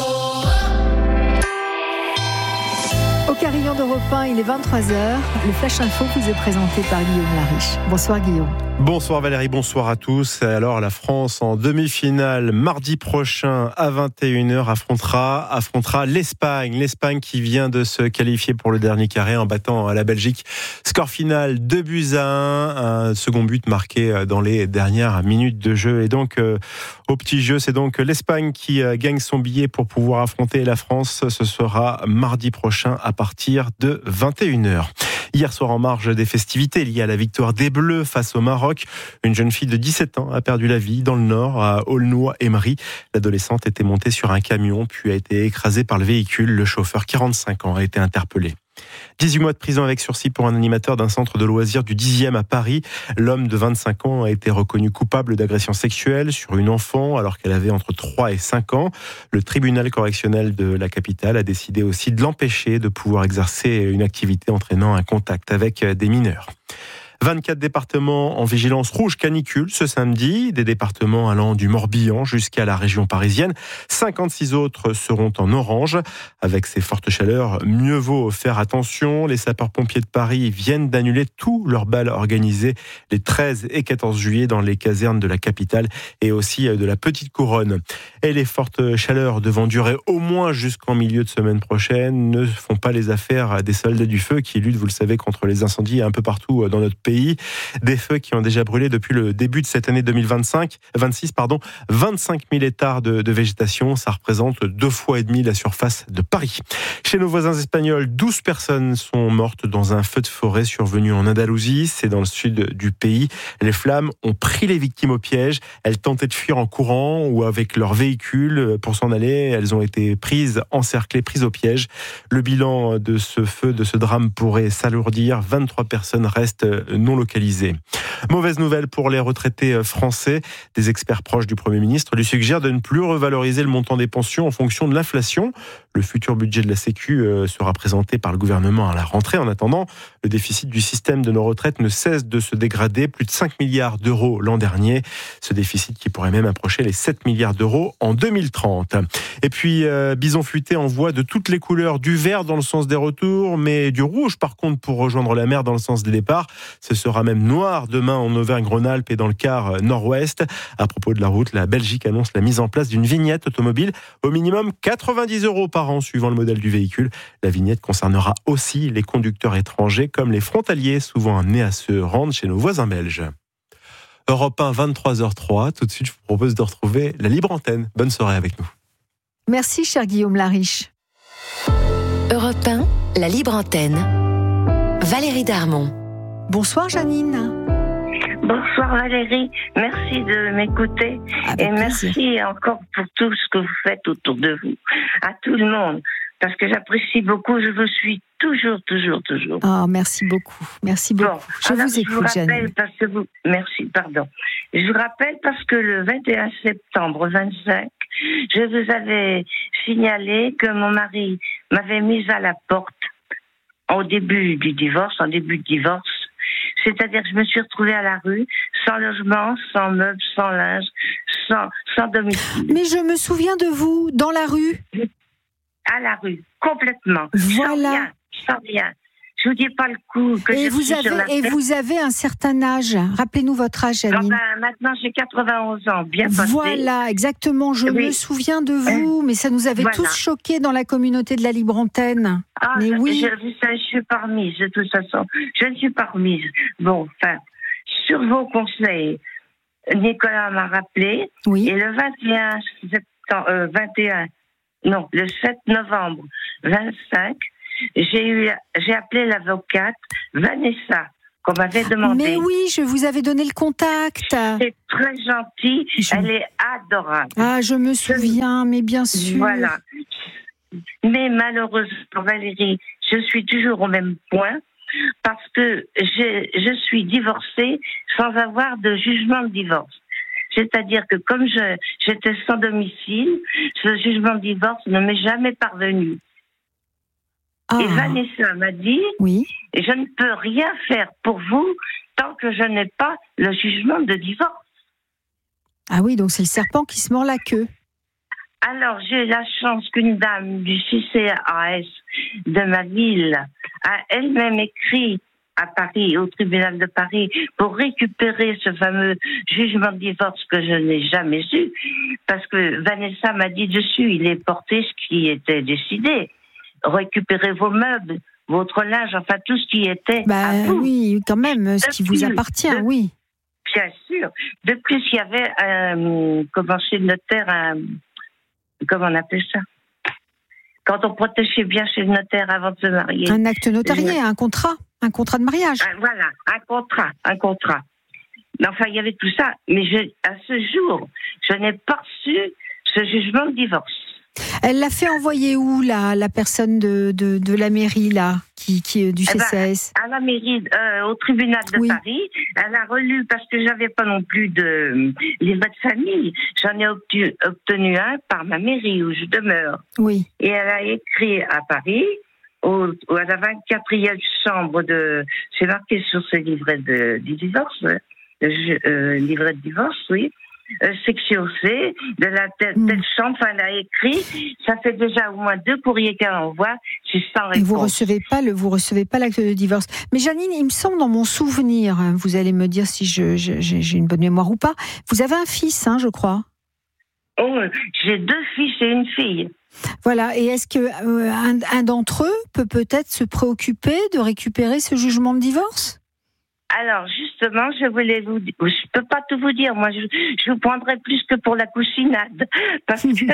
Au carillon d'Europe 1, il est 23h. Le Flash Info vous est présenté par Guillaume Lariche. Bonsoir Guillaume. Bonsoir Valérie, bonsoir à tous. Alors la France en demi-finale mardi prochain à 21h affrontera l'Espagne. L'Espagne qui vient de se qualifier pour le dernier carré en battant la Belgique. Score final 2-1, un second but marqué dans les dernières minutes de jeu. Et donc au petit jeu, c'est donc l'Espagne qui gagne son billet pour pouvoir affronter la France. Ce sera mardi prochain à partir de 21h. Hier soir, en marge des festivités liées à la victoire des Bleus face au Maroc, une jeune fille de 17 ans a perdu la vie dans le Nord, à Aulnoy-Aymeries. L'adolescente était montée sur un camion, puis a été écrasée par le véhicule. Le chauffeur, 45 ans, a été interpellé. 18 mois de prison avec sursis pour un animateur d'un centre de loisirs du 10e à Paris. L'homme de 25 ans a été reconnu coupable d'agression sexuelle sur une enfant alors qu'elle avait entre 3 et 5 ans. Le tribunal correctionnel de la capitale a décidé aussi de l'empêcher de pouvoir exercer une activité entraînant un contact avec des mineurs. 24 départements en vigilance rouge canicule ce samedi, des départements allant du Morbihan jusqu'à la région parisienne. 56 autres seront en orange. Avec ces fortes chaleurs, mieux vaut faire attention. Les sapeurs-pompiers de Paris viennent d'annuler tous leurs bals organisés les 13 et 14 juillet dans les casernes de la capitale et aussi de la Petite Couronne. Et les fortes chaleurs devant durer au moins jusqu'en milieu de semaine prochaine ne font pas les affaires des soldats du feu qui luttent, vous le savez, contre les incendies un peu partout dans notre pays. Des feux qui ont déjà brûlé depuis le début de cette année 26 25 000 hectares de végétation. Ça représente 2,5 fois la surface de Paris. Chez nos voisins espagnols, 12 personnes sont mortes dans un feu de forêt survenu en Andalousie. C'est dans le sud du pays. Les flammes ont pris les victimes au piège. Elles tentaient de fuir en courant ou avec leur véhicule pour s'en aller. Elles ont été encerclées, prises au piège. Le bilan de ce feu, de ce drame pourrait s'alourdir. 23 personnes restent non localisées. Mauvaise nouvelle pour les retraités français. Des experts proches du Premier ministre lui suggèrent de ne plus revaloriser le montant des pensions en fonction de l'inflation. Le futur budget de la Sécu sera présenté par le gouvernement à la rentrée. En attendant, le déficit du système de nos retraites ne cesse de se dégrader. Plus de 5 milliards d'euros l'an dernier. Ce déficit qui pourrait même approcher les 7 milliards d'euros en 2030. Et puis, Bison Futé envoie de toutes les couleurs, du vert dans le sens des retours, mais du rouge par contre pour rejoindre la mer dans le sens des départs. Ce sera même noir demain en Auvergne-Rhône-Alpes et dans le quart nord-ouest. À propos de la route, la Belgique annonce la mise en place d'une vignette automobile au minimum 90 € par an suivant le modèle du véhicule. La vignette concernera aussi les conducteurs étrangers comme les frontaliers, souvent amenés à se rendre chez nos voisins belges. Europe 1, 23h03. Tout de suite, je vous propose de retrouver la libre antenne. Bonne soirée avec nous. Merci, cher Guillaume Lariche. Europe 1, la libre antenne. Valérie Darmon. Bonsoir Janine. Bonsoir Valérie, merci de m'écouter et merci encore pour tout ce que vous faites autour de vous, à tout le monde, parce que j'apprécie beaucoup, je vous suis toujours. Oh, merci beaucoup. Bon, je vous écoute, Janine. Je vous rappelle parce que le 21 septembre 25, je vous avais signalé que mon mari m'avait mise à la porte en début de divorce. C'est-à-dire que je me suis retrouvée à la rue, sans logement, sans meubles, sans linge, sans domicile. Mais je me souviens de vous, dans la rue. À la rue, complètement. Voilà. Sans rien. Je vous dis pas le coup que vous avez un certain âge. Rappelez-nous votre âge, Janine. Maintenant, j'ai 91 ans, bien passé. Voilà, exactement. Je me souviens de vous, mais ça nous avait tous choqués dans la communauté de la Libre Antenne. Ah, mais je suis pas remise, de toute façon. Je ne suis pas remise. Bon, enfin, sur vos conseils, Nicolas m'a rappelé. Oui. Et le 7 novembre 25, j'ai appelé l'avocate Vanessa, qu'on m'avait demandé. Mais oui, je vous avais donné le contact. C'est très gentil, elle est adorable. Ah, je me souviens, mais bien sûr. Voilà. Mais malheureusement, Valérie, je suis toujours au même point, parce que je suis divorcée sans avoir de jugement de divorce. C'est-à-dire que comme j'étais sans domicile, ce jugement de divorce ne m'est jamais parvenu. Et Vanessa m'a dit, je ne peux rien faire pour vous tant que je n'ai pas le jugement de divorce. Ah oui, donc c'est le serpent qui se mord la queue. Alors, j'ai la chance qu'une dame du CCAS de ma ville a elle-même écrit à Paris, au tribunal de Paris, pour récupérer ce fameux jugement de divorce que je n'ai jamais eu, parce que Vanessa m'a dit dessus, il est porté ce qui était décidé. Récupérez vos meubles, votre linge, enfin tout ce qui était à vous. Oui, quand même, ce qui vous appartient, oui. Bien sûr. De plus, il y avait chez le notaire, comment on appelle ça ? Quand on protégeait bien chez le notaire avant de se marier. Un acte notarié, un contrat de mariage. Voilà, un contrat. Enfin, il y avait tout ça, mais à ce jour, je n'ai pas reçu ce jugement de divorce. Elle l'a fait envoyer où, la personne de la mairie, là, qui est du CCAS? À la mairie, au tribunal de Paris. Elle a relu, parce que j'avais pas non plus de livret de famille. J'en ai obtenu un par ma mairie, où je demeure. Oui. Et elle a écrit à Paris, à la 24e chambre c'est marqué sur ce livret de divorce, livret de divorce, oui. Section C, de la telle chambre, elle a écrit, ça fait déjà au moins 2 courriers qu'elle envoie, c'est sans réponse. Et vous recevez pas l'acte de divorce. Mais Janine, il me semble dans mon souvenir, vous allez me dire si j'ai une bonne mémoire ou pas, vous avez un fils, je crois. Oh, j'ai 2 fils et une fille. Voilà, et est-ce que un d'entre eux peut peut-être se préoccuper de récupérer ce jugement de divorce ? Alors, justement, je peux pas tout vous dire. Moi, je vous prendrai plus que pour la cousinade. Parce que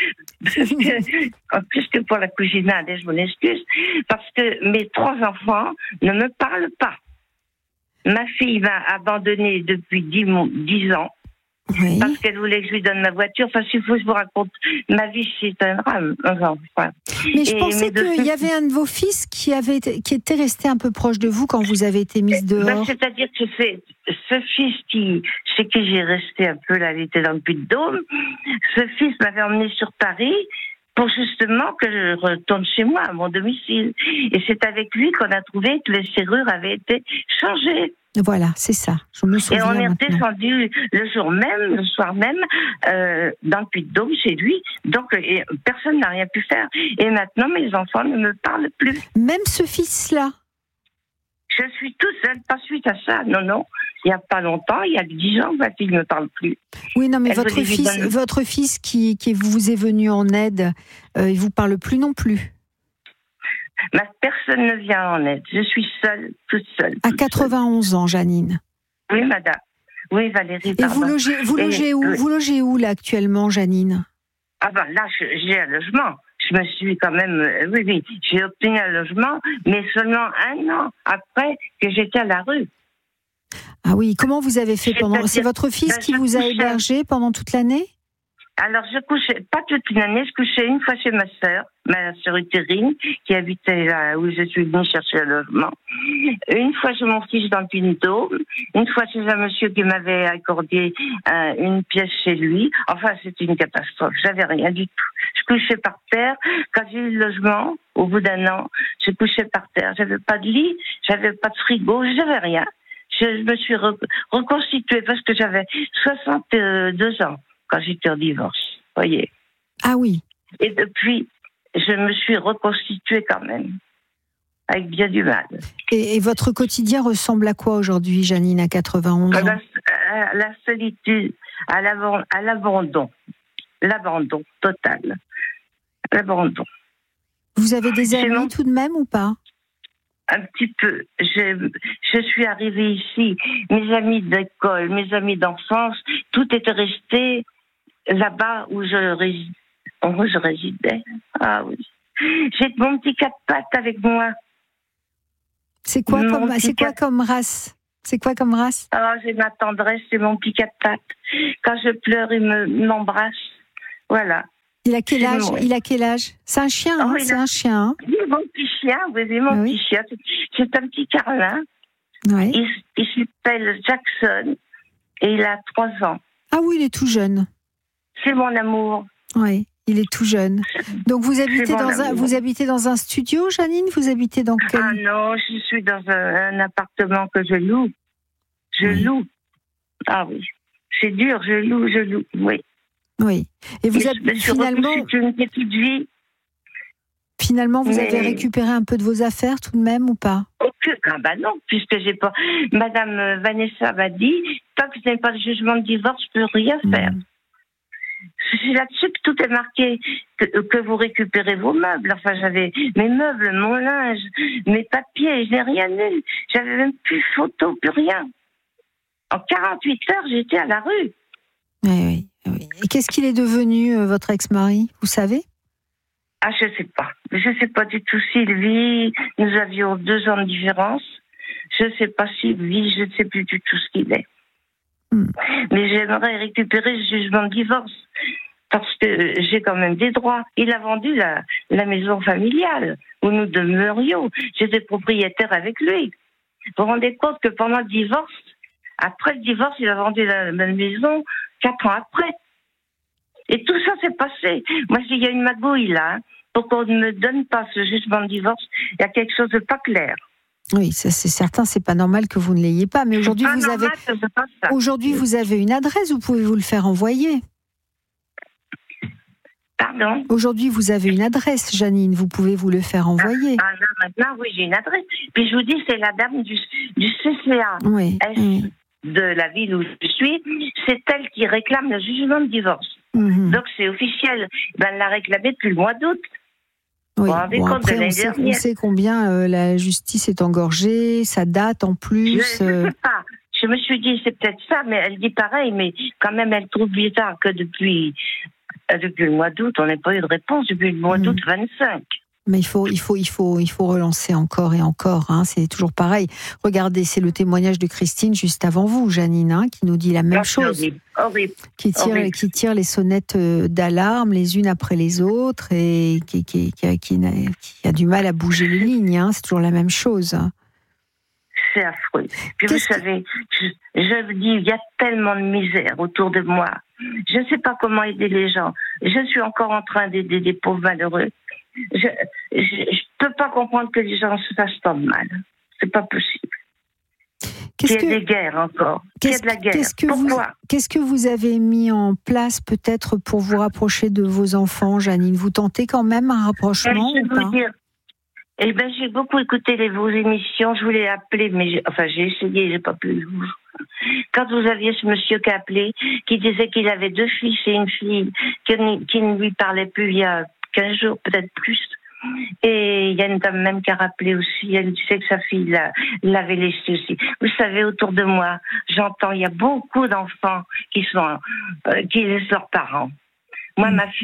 plus que pour la cousinade, et je m'en excuse. Parce que mes 3 enfants ne me parlent pas. Ma fille m'a abandonnée depuis 10 ans. Oui. Parce qu'elle voulait que je lui donne ma voiture. Enfin, s'il faut que je vous raconte ma vie, c'est un drame. Mais je pensais qu'il y avait un de vos fils qui était resté un peu proche de vous quand vous avez été mise dehors. C'est-à-dire que c'est ce fils chez qui j'ai resté un peu, là, il était dans le Puy-de-Dôme. Ce fils m'avait emmené sur Paris pour justement que je retourne chez moi, à mon domicile. Et c'est avec lui qu'on a trouvé que les serrures avaient été changées. Voilà, c'est ça. Je me souviens. Et on est maintenant. descendu le soir même, dans le Puy-de-Dôme chez lui. Donc, personne n'a rien pu faire. Et maintenant, mes enfants ne me parlent plus. Même ce fils-là? Je suis toute seule, pas suite à ça. Non. Il n'y a pas longtemps, il y a 10 ans, ma fille ne me parle plus. Oui, non, mais votre fils qui vous est venu en aide, il ne vous parle plus non plus? Personne ne vient en aide. Je suis seule, toute seule. À 91 ans, Janine. Oui, madame. Oui, Valérie, pardon. Et vous logez où là actuellement, Janine? Ah ben là, j'ai un logement. je me suis quand même, oui, j'ai obtenu un logement, mais seulement 1 an après que j'étais à la rue. Ah oui, comment vous avez fait pendant... C'est votre fils qui vous a hébergé pendant toute l'année ? Alors, je couchais, pas toute l'année, je couchais une fois chez ma sœur utérine, qui habitait là où je suis venue chercher un logement. Une fois chez mon fils dans le Pinto. Une fois chez un monsieur qui m'avait accordé une pièce chez lui. Enfin, c'était une catastrophe. J'avais rien du tout. Je couchais par terre. Quand j'ai eu le logement, au bout d'1 an, je couchais par terre. J'avais pas de lit, j'avais pas de frigo, j'avais rien. Je me suis reconstituée parce que j'avais 62 ans quand j'étais en divorce, voyez. Ah oui. Et depuis, je me suis reconstituée quand même, avec bien du mal. Et votre quotidien ressemble à quoi aujourd'hui, Janine, à 91 ans ? La solitude, à l'abandon. L'abandon total. L'abandon. Vous avez des amis tout de même ou pas ? Un petit peu. Je suis arrivée ici, mes amis d'école, mes amis d'enfance, tout était resté là-bas où je résidais. Ah oui. J'ai mon petit 4 pattes avec moi. C'est quoi comme race ? C'est quoi comme race ? Ah, j'ai ma tendresse, c'est mon petit 4 pattes. Quand je pleure, il m'embrasse. Voilà. Il a quel âge ? C'est un chien, hein ? C'est un chien. Hein ? Oui, mon petit chien, petit chien. C'est un petit carlin. Oui. Il s'appelle Jackson et il a 3 ans. Ah oui, il est tout jeune. C'est mon amour. Oui, il est tout jeune. Donc vous habitez dans un studio, Janine ? Vous habitez dans quel... Ah non, je suis dans un appartement que je loue. Je loue. Ah oui. C'est dur, je loue, oui. Oui. Et vous avez finalement une petite vie. Finalement, vous avez récupéré un peu de vos affaires tout de même ou pas ? Ah bah non, puisque j'ai pas. Madame Vanessa m'a dit, tant que je n'ai pas de jugement de divorce, je peux rien faire. C'est là-dessus que tout est marqué, que vous récupérez vos meubles. Enfin, j'avais mes meubles, mon linge, mes papiers, je n'ai rien eu. J'avais même plus photo, plus rien. En 48 heures, j'étais à la rue. Oui. Et qu'est-ce qu'il est devenu, votre ex-mari ? Vous savez ? Ah, je sais pas. Je sais pas du tout s'il vit. Nous avions 2 ans de différence. Je sais pas s'il vit. Je ne sais plus du tout ce qu'il est. Mais j'aimerais récupérer ce jugement de divorce parce que j'ai quand même des droits. Il a vendu la maison familiale où nous demeurions. J'étais propriétaire avec lui. Vous vous rendez compte que pendant le divorce, après le divorce, il a vendu la maison 4 ans après. Et tout ça s'est passé. Moi, je dis, il y a une magouille là. Pour qu'on ne me donne pas ce jugement de divorce, il y a quelque chose de pas clair. Oui, ça c'est certain, c'est pas normal que vous ne l'ayez pas. Mais aujourd'hui, vous avez une adresse, vous pouvez vous le faire envoyer. Pardon ? Aujourd'hui, vous avez une adresse, Janine, vous pouvez vous le faire envoyer. Ah non, maintenant, oui, j'ai une adresse. Puis je vous dis, c'est la dame du CCA. Oui. De la ville où je suis, c'est elle qui réclame le jugement de divorce. Donc c'est officiel. Elle l'a réclamé depuis le mois d'août. Oui. Après, on sait combien la justice est engorgée, ça date en plus. Je ne sais pas. Je me suis dit, c'est peut-être ça, mais elle dit pareil, mais quand même, elle trouve bizarre que depuis le mois d'août, on n'a pas eu de réponse, depuis le mois d'août 25. Mais il faut relancer encore et encore. Hein, c'est toujours pareil. Regardez, c'est le témoignage de Christine juste avant vous, Janine, hein, qui nous dit la même chose. Horrible. Qui tire les sonnettes d'alarme les unes après les autres et qui a du mal à bouger les lignes. Hein, c'est toujours la même chose. C'est affreux. Puis vous savez, je vous dis, il y a tellement de misère autour de moi. Je ne sais pas comment aider les gens. Je suis encore en train d'aider des pauvres malheureux. Je peux pas comprendre que les gens se fassent tant de mal. C'est pas possible. Il y a des guerres encore. Il y a de la guerre. Pourquoi ? Qu'est-ce que vous avez mis en place peut-être pour vous rapprocher de vos enfants, Janine ? Vous tentez quand même un rapprochement ou pas ? J'ai beaucoup écouté vos émissions. Je voulais appeler, mais j'ai essayé, j'ai pas pu. Quand vous aviez ce monsieur qui a appelé, qui disait qu'il avait 2 fils et une fille qui ne lui parlait plus il y a 15 jours, peut-être plus. Et il y a une dame même qui a rappelé aussi, elle disait que sa fille l'avait laissé aussi. Vous savez, autour de moi, j'entends, il y a beaucoup d'enfants qui laissent leurs parents. Moi, ma fille,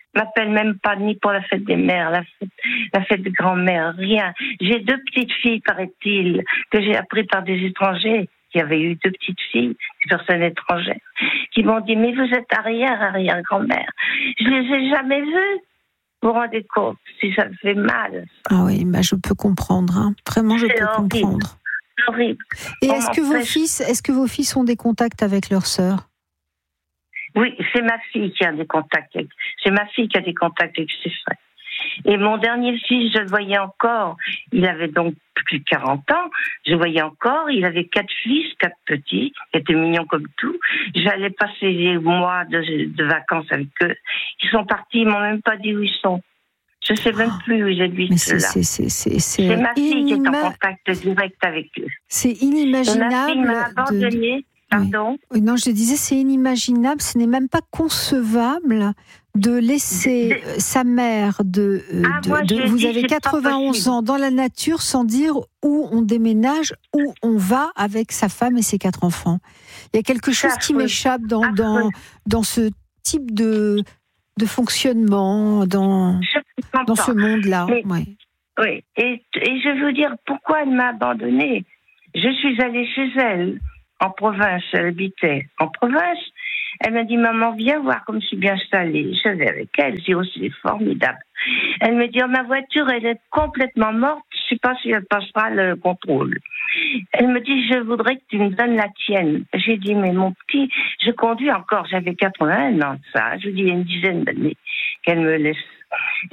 m'appelle même pas ni pour la fête des mères, la fête de grand-mère, rien. J'ai 2 petites filles, paraît-il, que j'ai appris par des étrangers. Il y avait eu 2 petites filles, des personnes étrangères, qui m'ont dit, mais vous êtes arrière-grand-mère. Je les ai jamais vues. Vous vous rendez compte, si ça me fait mal. Ah oui, je peux comprendre. Hein. Vraiment, je peux comprendre. C'est horrible. Et est-ce que vos fils ont des contacts avec leurs sœurs? Oui, c'est ma fille qui a des contacts. C'est ma fille qui a des contacts avec ses frères. Et mon dernier fils, je le voyais encore. Il avait donc plus de 40 ans. Je le voyais encore. Il avait 4 fils, 4 petits, qui étaient mignons comme tout. J'allais passer des mois de vacances avec eux. Ils sont partis, ils m'ont même pas dit où ils sont. Je sais même plus où ils habitent. C'est ma fille qui est en contact direct avec eux. C'est inimaginable. Ma fille m'a abandonnée. Pardon ? Oui. Non, je disais, c'est inimaginable. Ce n'est même pas concevable de laisser sa mère vous avez 91 ans dans la nature sans dire où on déménage, où on va avec sa femme et ses 4 enfants. Il y a quelque chose qui m'échappe dans ce type de fonctionnement, dans ce monde-là. Oui, et je veux vous dire pourquoi elle m'a abandonnée. Je suis allée chez elle, en province, elle habitait en province. Elle m'a dit, maman, viens voir comme je suis bien installée. Je vais avec elle, j'ai aussi, c'est formidable. Elle me dit, ma voiture, elle est complètement morte, je ne sais pas si elle passera le contrôle. Elle me dit, je voudrais que tu me donnes la tienne. J'ai dit, mais mon petit, je conduis encore, j'avais 81 ans de ça. Je lui dis, il y a une dizaine d'années qu'elle me laisse.